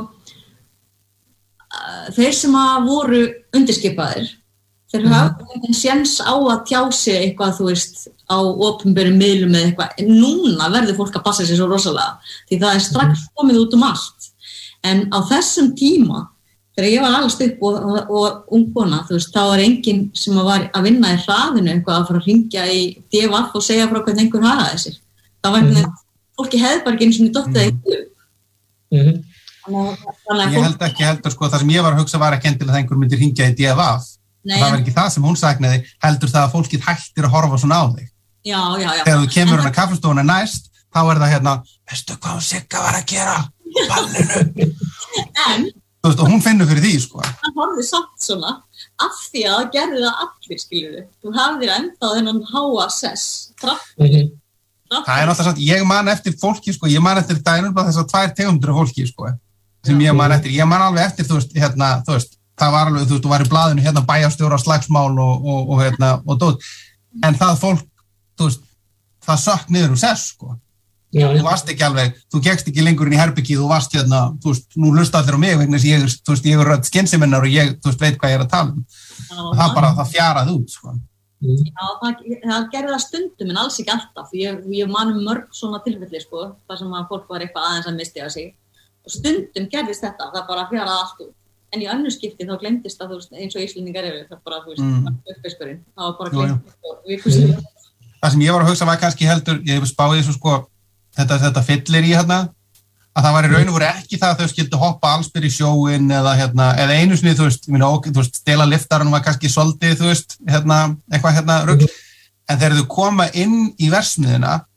þeir sem voru undirskipaðir þeir hafði engin séns á að tjá sig eitthvað þú veist á opinberum miðlum eða eitthvað núna verður fólk að passa sig svo rosalega því það strax komið út allt en á þessum tíma þegar ég var alveg upp og ung kona þú veist þá var enginn sem var að vinna í hraðinu eitthvað að fara að hringja í DVF og segja frá hvernig einhver hagaði sér það var einhvern veginn fólki hefði bara ekki eins og niður dottaði í Ég held ekki heldur sko, það sem ég var að hugsa var ekki endilega að einhver myndir hringja í DVF það var ekki það sem hún sagnaði heldur það að fólkið hættir að horfa svona á þig Þegar þú kemur á kaffestofuna næst þá það veistu hvað Sigga var að gera ballinu Þú veist, og hún finnur fyrir því sko Hann horfði samt svona af því að það gerði það allir skilurðu þú hafðir enda þennan háa sess Það náttúrulega samt, ég man eftir fólki sko, ég man eftir daginn bara þessar 2 tegundir af fólki sko, sem ég man eftir, ég man alveg eftir þú veist, það var alveg, þú var í blaðinu bæjarstjóra slagsmál og dót, en það fólk, þú veist, það sökk niður sess sko, þú varst ekki alveg, þú gekkst ekki lengur inn í herbyggið, þú varst þú veist, nú hlusta allir á mig vegna þess að ég rödd skynseminnar og ég, þú veist, veit hvað ég að tala það bara, það fjaraði út sko. Já, það gerði það stundum en alls ekki alltaf. Ég man mörg svona tilfelli sko, þar sem að fólk var eitthvað aðeins að misti á sig. Og stundum gerðist þetta, það bara fjaraði allt út. En í önnur skipti þá glemdist það, þú veist, eins og Íslendingar eru, það bara, þú veist, uppfiskurinn. Það var bara glemdist. Það sem ég var að hugsa var kannski heldur, ég hef spáðið svo sko, þetta fyllir í að það var í raun og voru ekki það að þau skildu hoppa allsbyr í sjóin eða einu sinni, þú veist, stela liftaranum var kannski soldið, þú veist, eitthvað rugl, en þegar þau koma inn í versmiðina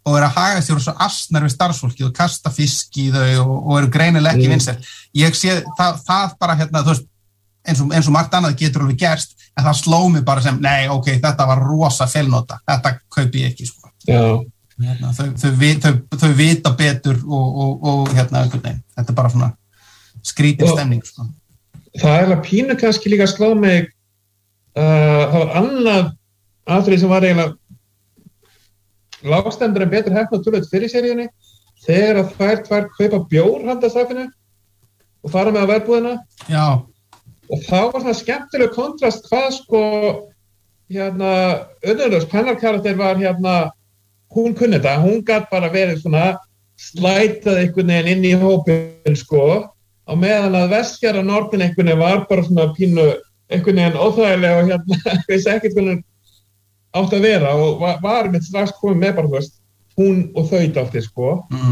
og eru að haga sér svo asnar við starfsfólki og kasta fisk í þau og eru greinilega ekki vinsæl. Ég sé það bara þú veist, eins og margt annað getur alveg gerst, en það sló mig bara sem, nei, ok, þetta var rosa feilnota, þetta kaupi ég ekki, sko. Já. Þau vita betur og einhvern veginn. Þetta bara svona skrítin stemning, sko. Það að pínu kannski líka slá mig, það var annað atriði sem var eiginlega lágstendur en betur heppnað tölvöld fyrir seríunni, þegar að þær tvær kaupa bjór handa stafinu og fara með á verbúðina. Já. Og þá var svona skemmtileg kontrast hvað sko Unnurlöfs pennarkarakter var hún kunni þetta, hún gat bara verið svona slætað einhvern veginn inn í hópinn sko, á meðan að Vestfjarða Norðin einhvern veginn var bara svona pínu einhvern veginn óþægilega og vissi ekkert hvernig átt að vera og var mitt strax komið með bara, þú veist, hún og þau dálítið, sko.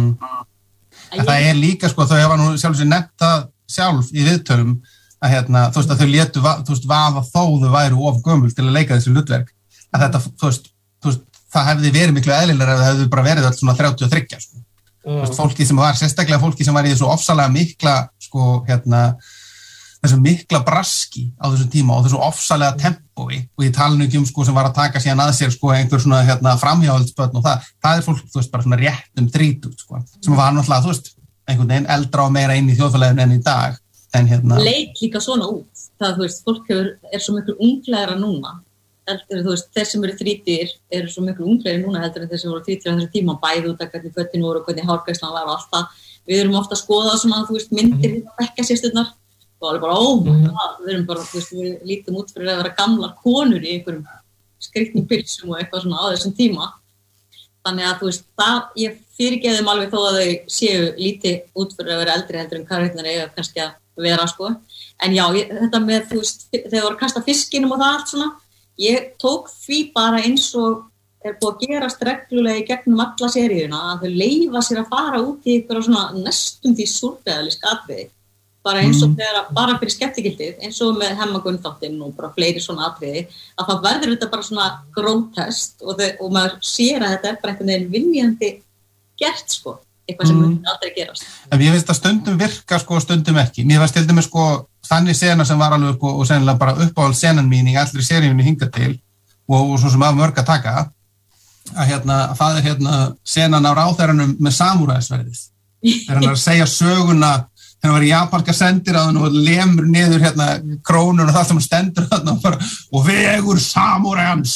Það líka, sko, þau hafa nú sjálf sér nefnt það sjálf í viðtölum að, þú veist, að þau létu, þú veist, vaða þó þau væru of gömul til að leika þessi hlutverk, að þetta, þú veist, það hefði verið miklu eðlilegra ef það hefði bara verið allt svona 33, sko. Þú veist, fólki sem var, sérstaklega fólki sem var í þessu ofsalega mikla, sko, þessu mikla braski á þessum tíma og þessu ofsalega tempói og ég tala nú ekki sko sem var að taka síðan að sér sko einhver svona framhjáhaldsbörn og það er fólk, þú veist, bara svona rétt 30 sko, sem var náttúrulega, þú veist, einhvern veginn eldra og meira inn í þjóðfélaginu enn í dag, en leit líka svona út, það, þú veist, fólk er svo miklu unglegra núna, heldur, þú veist, þeir sem eru 30 eru svo miklu unglegri núna heldur en þeir sem voru 30 á þessu tíma, bæði út af hvernig fötin voru og hvernig hárgreiðslan var og allt það, við erum ofta að skoða svona, þú veist, myndir bekkjarsysturnar og alveg bara, við erum bara, þú veist, við lítum út fyrir að vera gamlar konur í einhverjum skrýtnum pilsum og eitthvað svona á þessum tíma. Þannig að, þú veist, ég fyrirgefi þeim alveg þó að þau séu lítið út fyrir að vera eldri heldur en karakternar eiga kannski að vera, sko. En já, þetta með, þú veist, þegar voru að kasta fiskinum og það allt svona, ég tók því bara eins og er búið að gerast reglulega í gegnum alla seríuna að þau leyfa sér að fara út í eitthvað svona næstum því súrrealísk atriði. Bara eins og þegar, bara fyrir skemmtigildið, eins og með Hemma-Gunnþáttinn og bara fleiri svona atriði, að það verður þetta bara svona grótest og maður sér að þetta er bara einhvern veginn viljandi gert, sko, eitthvað sem myndi aldrei gerast. En ég finnst að stundum virka, sko, stundum ekki. Mér finnst til dæmis, sko, þannig sena sem var alveg, og sennilega bara uppáhald senan mín í allri seríunni hingað til, og svo sem af mörg að taka, að það er senan á ráðherranum með samúræðisverðið. Þegar hann er að segja söguna þegar hann var í japanska sendiráðinu og lemur niður krónur og það sem stendur og vegur samúræjans.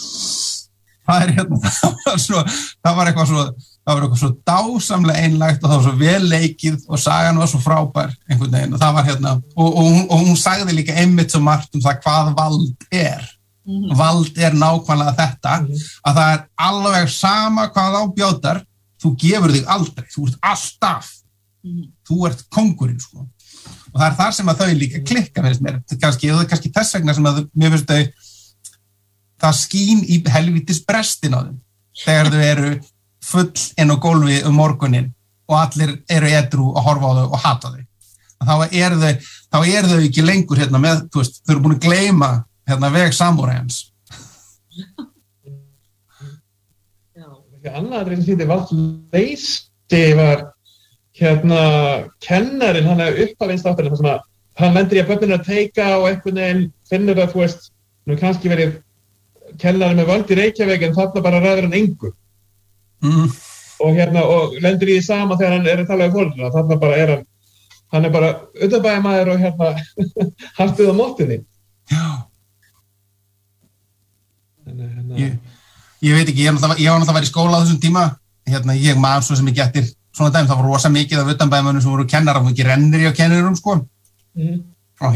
Það er það var eitthvað svo dásamlega einlægt og það var svo vel leikið og sagan var svo frábær einhvern veginn og það var og hún sagði líka einmitt svo margt það hvað vald er. Vald er nákvæmlega þetta að það er alveg sama hvað á bjótar, þú gefur þig aldrei, þú ert alltaf. Þú ert kóngurinn, sko. Og það er þar sem að þau líka klikka, finnst mér. Kannski þess vegna sem að mér finnst það skín í helvítis brestin á þeim. Þegar þau eru full inn á gólfi morguninn og allir eru edrú að horfa á þau og hata þau. Þá eru þau ekki lengur með, þú veist, þau eru búin að gleyma veg samúræjans. Annað sem sýndi vald leysti var kennarinn, hann er upphafins þátturinn, þar sem að hann lendir í að börnin að teika og einhvern veginn finnur að, þú veist, nú kannski verið kennarinn með völd í Reykjavík en þarna bara ræður hann engu. Og lendir í því sama þegar hann er að tala um fólkina, þarna bara hann er bara utanbæjarmaður og hann stuð á móttinni. Já. Ég veit ekki, ég var náttúrulega að vera í skóla á þessum tíma, ég maður svo sem ekki eftir svona dæmi, það var rosa mikið af utanbæjarmönnum sem voru kennarar og ekki rennir í á kennurum, sko. Og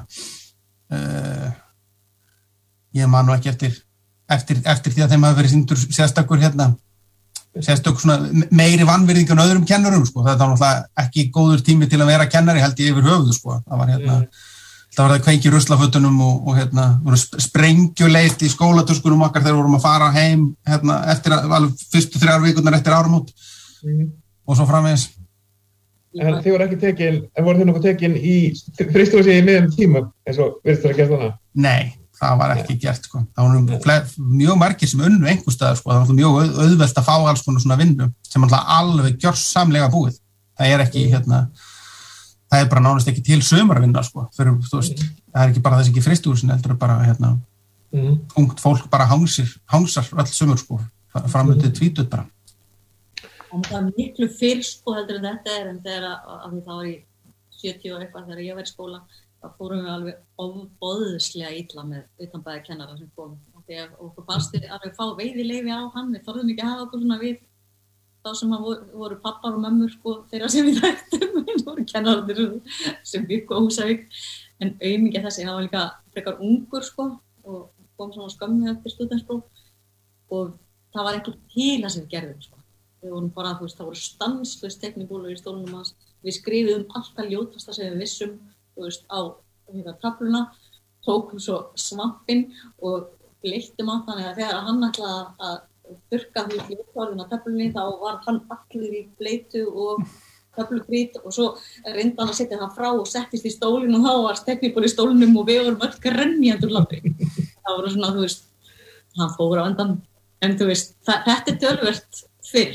ég man nú ekki eftir því að þeim hafi verið sýndur sérstakur svona meiri vanvirðing en öðrum kennurum, sko. Þetta var náttúrulega ekki góður tími til að vera kennari, held ég yfir höfuðu, sko. Það var kveiki í ruslafötunum og voru sprengjuleit í skólatöskunum okkar þegar vorum að fara heim eftir fyrstu 3 vikurnar eftir áramót. Og svo framvegis. En þið voru ekki tekin, voru þið nokkuð tekin í fristúsi í miðjum tíma eins og virðist það að gera þannig? Nei, það var ekki gert, sko. Það var mjög margir sem unnu einhvers staðar, sko. Það var mjög auðvelt að fá alls konar svona vinnu sem alveg gjörsamlega búið. Það er ekki, það er bara nánast ekki til sumarvinna, sko. Fyrir, þú veist, það er ekki bara þess ekki fristihúsin, heldur bara, ungt fólk bara hangsar öll sumur, sko. Framöndið tvítut bara. Og það miklu fyrr, sko, heldur en þetta en þegar að það var í 70 og eitthvað þegar ég var í skóla, þá fórum við alveg ofboðslega illa með utanbæði kennara sem kom. Þegar okkur fannst við alveg fá veiðileyfi á hann, við þorðum ekki að hafa okkur svona við þá sem voru pappar og mömmur, sko, þeirra sem við þekktum, við voru kennararnir sem byggu á Húsavík, en aumingja þessi, hann var líka frekar ungur, sko, og kom svona skömmu eftir stúdentspróf og það var ekki til að sem við gerðum, sko. Við vorum bara, þú veist, það voru stanslaust teiknibúlur í stólunum hans. Við skrifuðum alltaf ljótasta sem við vissum, þú veist, á tafluna, tókum svo svampinn og leittum á þannig að þegar hann ætlaði að þurrka því ljótvarðin á taflunni, þá var hann allir í bleitu og taflugrít og svo reyndi hann að setja það frá og settist í stólinn og þá var teiknibúl í stólunum og við vorum öll grenjandi úr hlátri. Það voru svona, þú veist, hann fór á endan, en þú veist, þetta töluvert fyrr.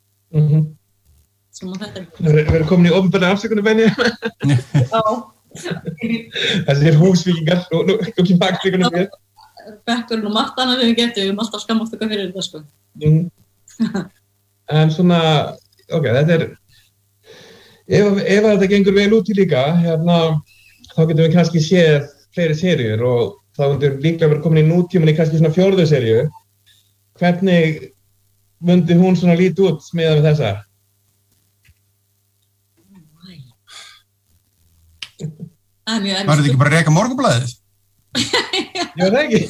Við erum komin í opinberlega afsökunum, Benni. Já. Þessir húsvíkingar og nú ekki bakvíkunum við. Bekkurinn og margt annað við getum alltaf skammast okkar fyrir þetta, sko. En svona, ok, þetta ef þetta gengur vel út í líka, þá getum við kannski séð fleiri seríur og þá myndir líklega vera komin í nútíman í kannski svona 4. seríu. Hvernig myndi hún svona líti út miðað við þessa? Það er mjög erfitt. Var þetta ekki bara að reka Morgunblaðið? Já, það ekki.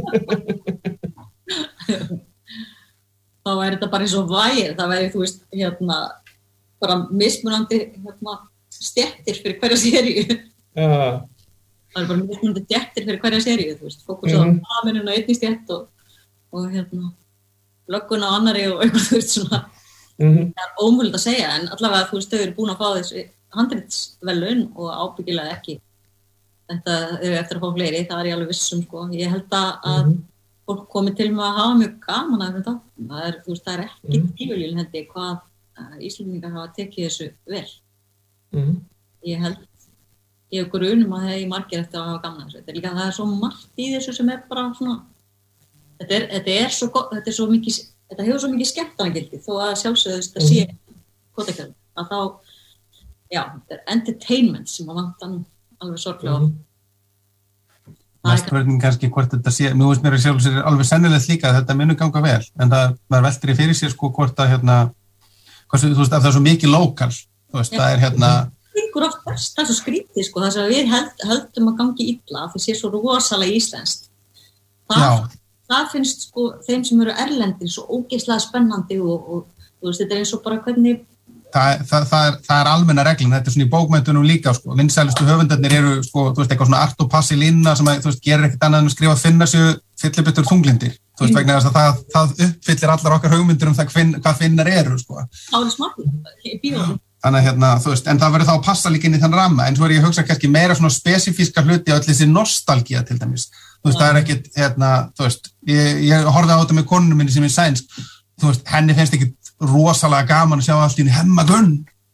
Þá væri þetta bara eins og væri. Það væri, þú veist, bara mismunandi stéttir fyrir hverja seríu. Já. Það er bara mismunandi stéttir fyrir hverja seríu, þú veist. Fókus á haminun og einni stétt og lögguna á annarri og eitthvað, þú veist, svona. Það er ómögulegt að segja, en allavega, þú veist, þau eru búin að fá þessi handritsverðlaun og ábyggilega ekki. Þetta eru eftir að fá fleiri, það er ég alveg vissum, sko. Ég held að fólk komi til með að hafa mjög gaman af þetta. Það er, þú veist, það er ekki tilviljun, held ég, hvað Íslendingar hafa tekið þessu vel. Ég held, ég hef grunum að það er margir eftir að hafa gaman af þessu. Þetta er líka, það er svo margt í þessu sem er bara svona, þetta hefur svo mikið skemmtanagildi þó að sjálfsögðust að sé kvotakjörn, að þá, já, þetta er entertainment sem að vanta nú alveg sorglega á. Næst verðin kannski hvort þetta sé, nú veist mér að sjálfsögður alveg sennilegt líka að þetta munu ganga vel, en það var veldur í fyrir sér sko hvort að þú veist, að það er svo mikið lokal, þú veist, það er ykkur oft best, það er svo skrítið sko, þess að við höldum að gangi illa, það sé svo rosalega íslenskt. Það finnst sko þeim sem eru erlendir svo ógeðslega spennandi og þú veist, þetta er eins og bara hvernig Það er almenna reglin, þetta er svona í bókmenntunum líka sko, vinsælustu höfundarnir eru sko, þú veist, eitthvað svona Arto Passilina sem að, þú veist, gerir ekkert annað en að skrifa að finna sér fyllibittur þunglindir, þú veist, vegna þess að það uppfyllir allar okkar hugmyndir það hvað finnar eru sko. Það er smart, Þannig að þú veist, en það verður þá að passa líka inn í þann ramma, en svo er ég að hugsa kannski meira svona spesifíska hluti á öll þessi nostalgía til dæmis, þú veist, það er ekkit, þú veist, ég horfði á þetta með konunum minni sem er sænsk, þú veist, henni finnst ekki rosalega gaman að sjá allt í henni Hemma Gunn,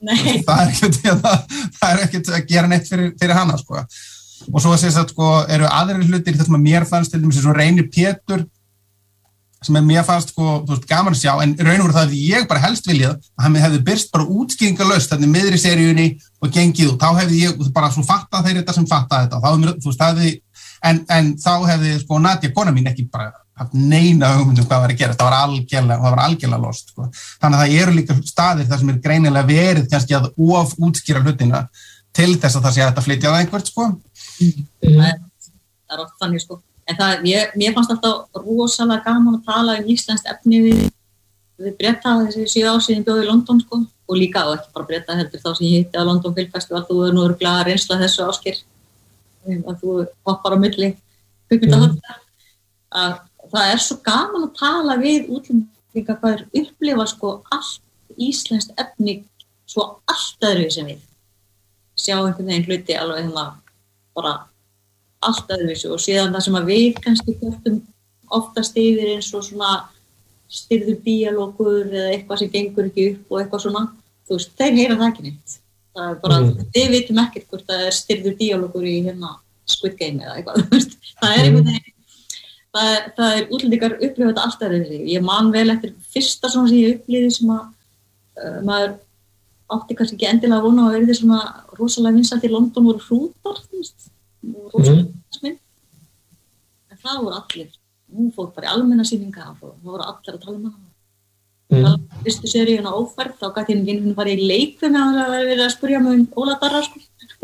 það er ekkit að gera neitt fyrir hana, sko, og svo að segja að, sko, eru aðrir hlutir, þetta sem að mér fannst, til dæmis eins og Reynir Pétur, sem mér fannst, sko, þú veist, gaman að sjá, en raun og veru það að ég bara helst viljað að hann hefði byrst bara útskýringarlaust þannig miðri seríunni og gengið og þá hefði ég bara svo fattað þeir þetta sem fattað þetta og þá hefði, þú veist, það hefði, en þá hefði, sko, Nadia, kona mín, ekki bara haft neina hugmyndum hvað var að gera, það var algjörlega lost, sko. Þannig að það eru líka staðir þar sem er greinilega verið kannski að útskýra hlutina til þess að það sé að þetta flytja á einhvert, sko. Það er oft þannig, sko. En mér fannst alltaf rosalega gaman að tala íslenskt efni við Breta þessi 7 ár síðan bjóði í London, sko. Og líka, og ekki bara Breta heldur þá sem ég hitti á London Film Festival, þú er nú örugglega að reynsla þessu Ásgeir, að þú hoppar á milli kvikmyndahöfða, að það er svo gaman að tala við útlendinga hvað upplifa sko allt íslenskt efni svo allt öðru sem við sjá einhvern veginn hluti alveg bara allt öðruvísi og síðan það sem að við kannski kjörtum oftast yfir eins og svona styrður díalógur eða eitthvað sem gengur ekki upp og eitthvað svona, þú veist, þeir heyra það ekki neitt. Það bara, við vitum ekkert hvort það styrður díalógur í Squid Game eða eitthvað, þú veist. Það einhvern veginn, það útlendingar upplifa þetta allt öðruvísi. Ég man vel eftir fyrsta svona sem ég upplifði sem að maður átti kannski ekki endilega að vona að verði svona rosalega vinsælt í London voru hrútar, þú veist, rosalega vinsælt. En það voru allir, hún fór bara í almenna sýninga og það voru allir að tala hana. Fyrstu seríuna ófærð, þá gæti hún farið í leikvi með að það verið að spurja mig Óla Darra, sko.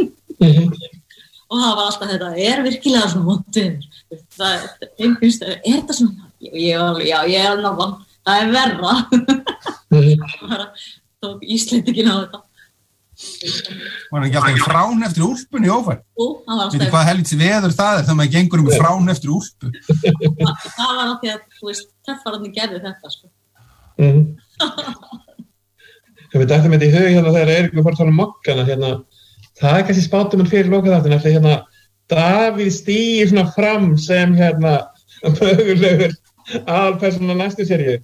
Og það var alltaf þetta, virkilega svona vondur. Það finnst, þetta svona? Ég alveg, það verra. Það tók Íslendingin á þetta. Var ekki alltaf frán eftir úlpunni ófærð? Jú, það var alltaf. Veitir hvað helvits veður það þegar maður gengur með frán eftir úlpu? Það var alltaf að, þú veist, töffararnir gerði þetta, sko. Við dættum þetta í hug þegar Eiríkur fór að tala mokkana, það kannski spátum fyrir lokaþáttin, Davíð stígir svona fram sem mögulegur aðalpersóna næstu seríu.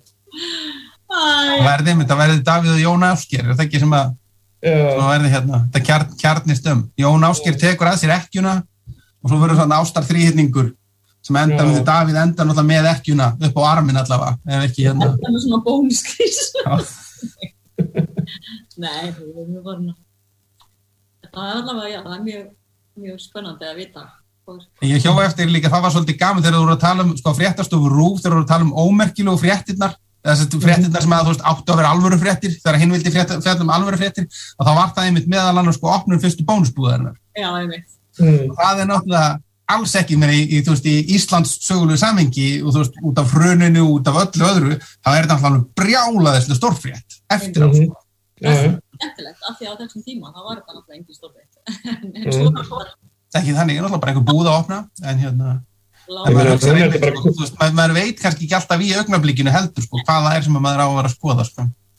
Það verði Davíð og Jón Ásgeir, það ekki sem að verði þetta kjarnist Jón Ásgeir tekur að sér ekkjuna og svo verður svona ástarþríhyrningur sem enda með Davíð enda náttúrulega með ekkjuna upp á arminn allavega, ef ekki Enda með svona bónusgrís. Nei, það var allavega, það mjög spennandi að vita. Ég hjó eftir líka, það var svolítið gaman þegar þú voru að tala fréttastofu RÚV, þegar þú voru að tala ómerkilegu fréttirnar, þessi fréttirnar sem að þú veist áttu að vera alvöru fréttir, þegar hinn vildi fjalla alvöru fréttir, og þá var það einmitt meðal annars opnun fyrstu bónusbúðarinnar. Já, einmitt. Það náttúrulega alls ekki í Íslands sögulegu samhengi og þú veist, út af hruninu, út af öllu öðru, þá þetta náttúrulega brjálaðislega stórfrétt eftir á. Skemmtilegt, af því á þessum tíma, það var þetta náttúrulega engin stórfrétt. En svona var ekki þannig, náttúrulega bara einhver búð að opna, en maður veit kannski ekki alltaf í augnablikinu heldur, hvað það sem maður á að vera að skoða,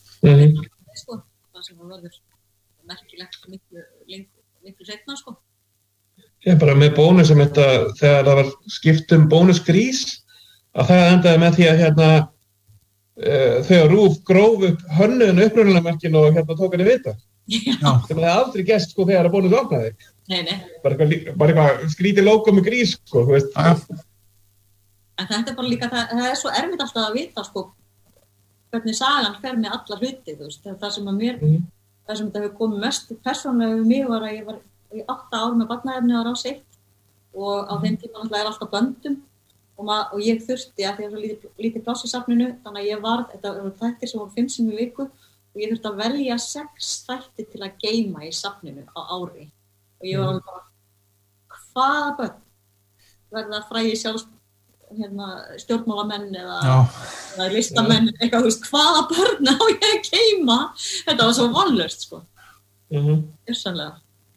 Það sem verður merkilegt miklu seinna, Ég bara með bónusum þegar það var skipt bónusgrís, að það endaði með því að þegar RÚV gróf upp hönnuðin upprunalega og tók henni vita. Sem það aldrei gest þegar að bónus opnaði. Nei. Bara eitthvað skrítið logo með grís, þú veist. En þetta bara líka, það svo erfitt alltaf að vita, hvernig sagan fer með alla hluti, þú veist. Það sem að mér, það sem þetta hefur komið mest persónulega við mig var að ég var í 8 ár með barnaefni á Rás 1 og á þeim tíma náttúrulega alltaf böndum og ég þurfti að því að það var lítið pláss í safninu, þannig að ég þetta voru þættir sem voru 5 sinnum í viku og ég þurfti að velja 6 þætti til að geyma í safninu á ári og ég var alveg bara, hvaða börn verða frægir stjórnmálamenn eða listamenn, eitthvað, þú veist, hvaða börn á ég að geyma? Þetta var svo vonlaust, Gjörsamlega.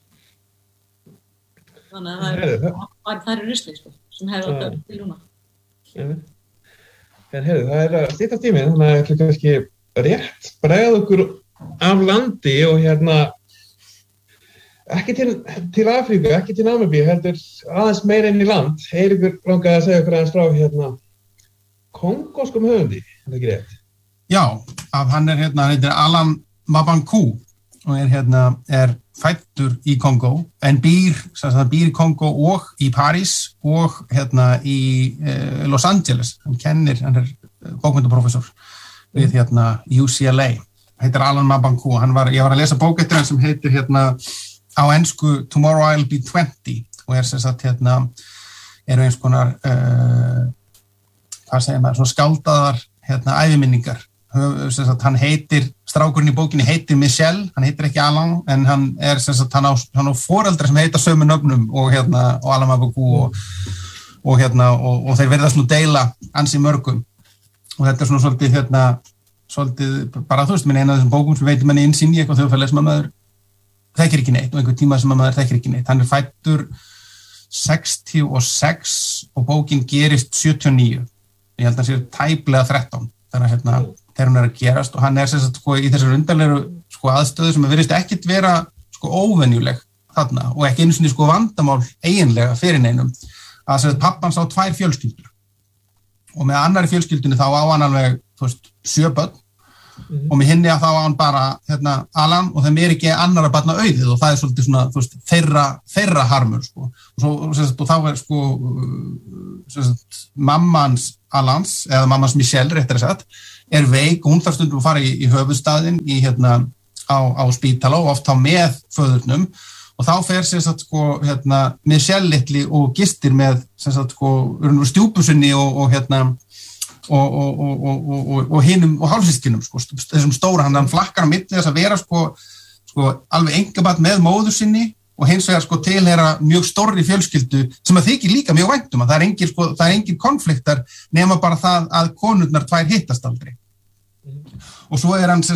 Þannig að það rusli, sem hefur átt að til núna. En það að stytta tíminn, þannig að það kannski rétt bregða okkur af landi og ekki til Afríku, ekki til Namibíu, heldur aðeins meira inn í land. Eiríkur langaði að segja okkur aðeins frá kongóskum höfundi, er það ekki rétt? Já, hann heitir Alan Mabankou og er fæddur í Kongó, en býr í Kongó og í París og í Los Angeles. Hann er bókmenntaprofessor við UCLA. Heitir Alan Mabankou. Ég var að lesa bók eftir hann sem heitir á ensku Tomorrow I'll Be 20 og eru eins konar hvað segir maður, svona skáldaðar æviminningar. Hann strákurinn í bókinni heitir Michel, hann heitir ekki Alan, en hann á foreldra sem heita sömu nöfnum og Alan Mabankou og þeir verðast nú deila ansi mörgum og þetta er svona svolítið bara þú veist, minn eina af þessum bókum sem veitir manni innsýn í eitthvað þjóðfélag sem að maður þekkir ekki neitt og einhver tíma sem að maður þekkir ekki neitt. Hann er fæddur 66 og bókin gerist 79. Ég held að hann sé tæplega 13 þannig þegar hún er að gerast og hann er í þessar undarlegu aðstöðu sem virðist ekkert vera óvenjuleg þarna og ekki einu sinni sko vandamál eiginlega fyrir neinum að sem pappan sá 2 fjölskyldur og með annari fjölskyldunni þá á hann alveg, 7 börn og með hinni að þá á hann bara Alan og þeim ekki annara barna auðið og það svolítið svona, þeirra harmur sko. Og þá sko mammans Alans, eða mammans Michelle réttara sagt, veik og hún þarf stundum að fara í höfuðstaðinn á spítala og oft þá með föðurnum og þá fer sko Michelle litli og gistir með sko stjúpusinni og hinum og hálfsystkinum sko, þessum stóra hann flakkar á milli þess að vera sko alveg engabarn með móður sinni og hins vegar sko tilheyra mjög stórri fjölskyldu sem að þykir líka mjög væntum að það er engin konfliktar nema bara það að konurnar 2 hittast aldrei og svo hann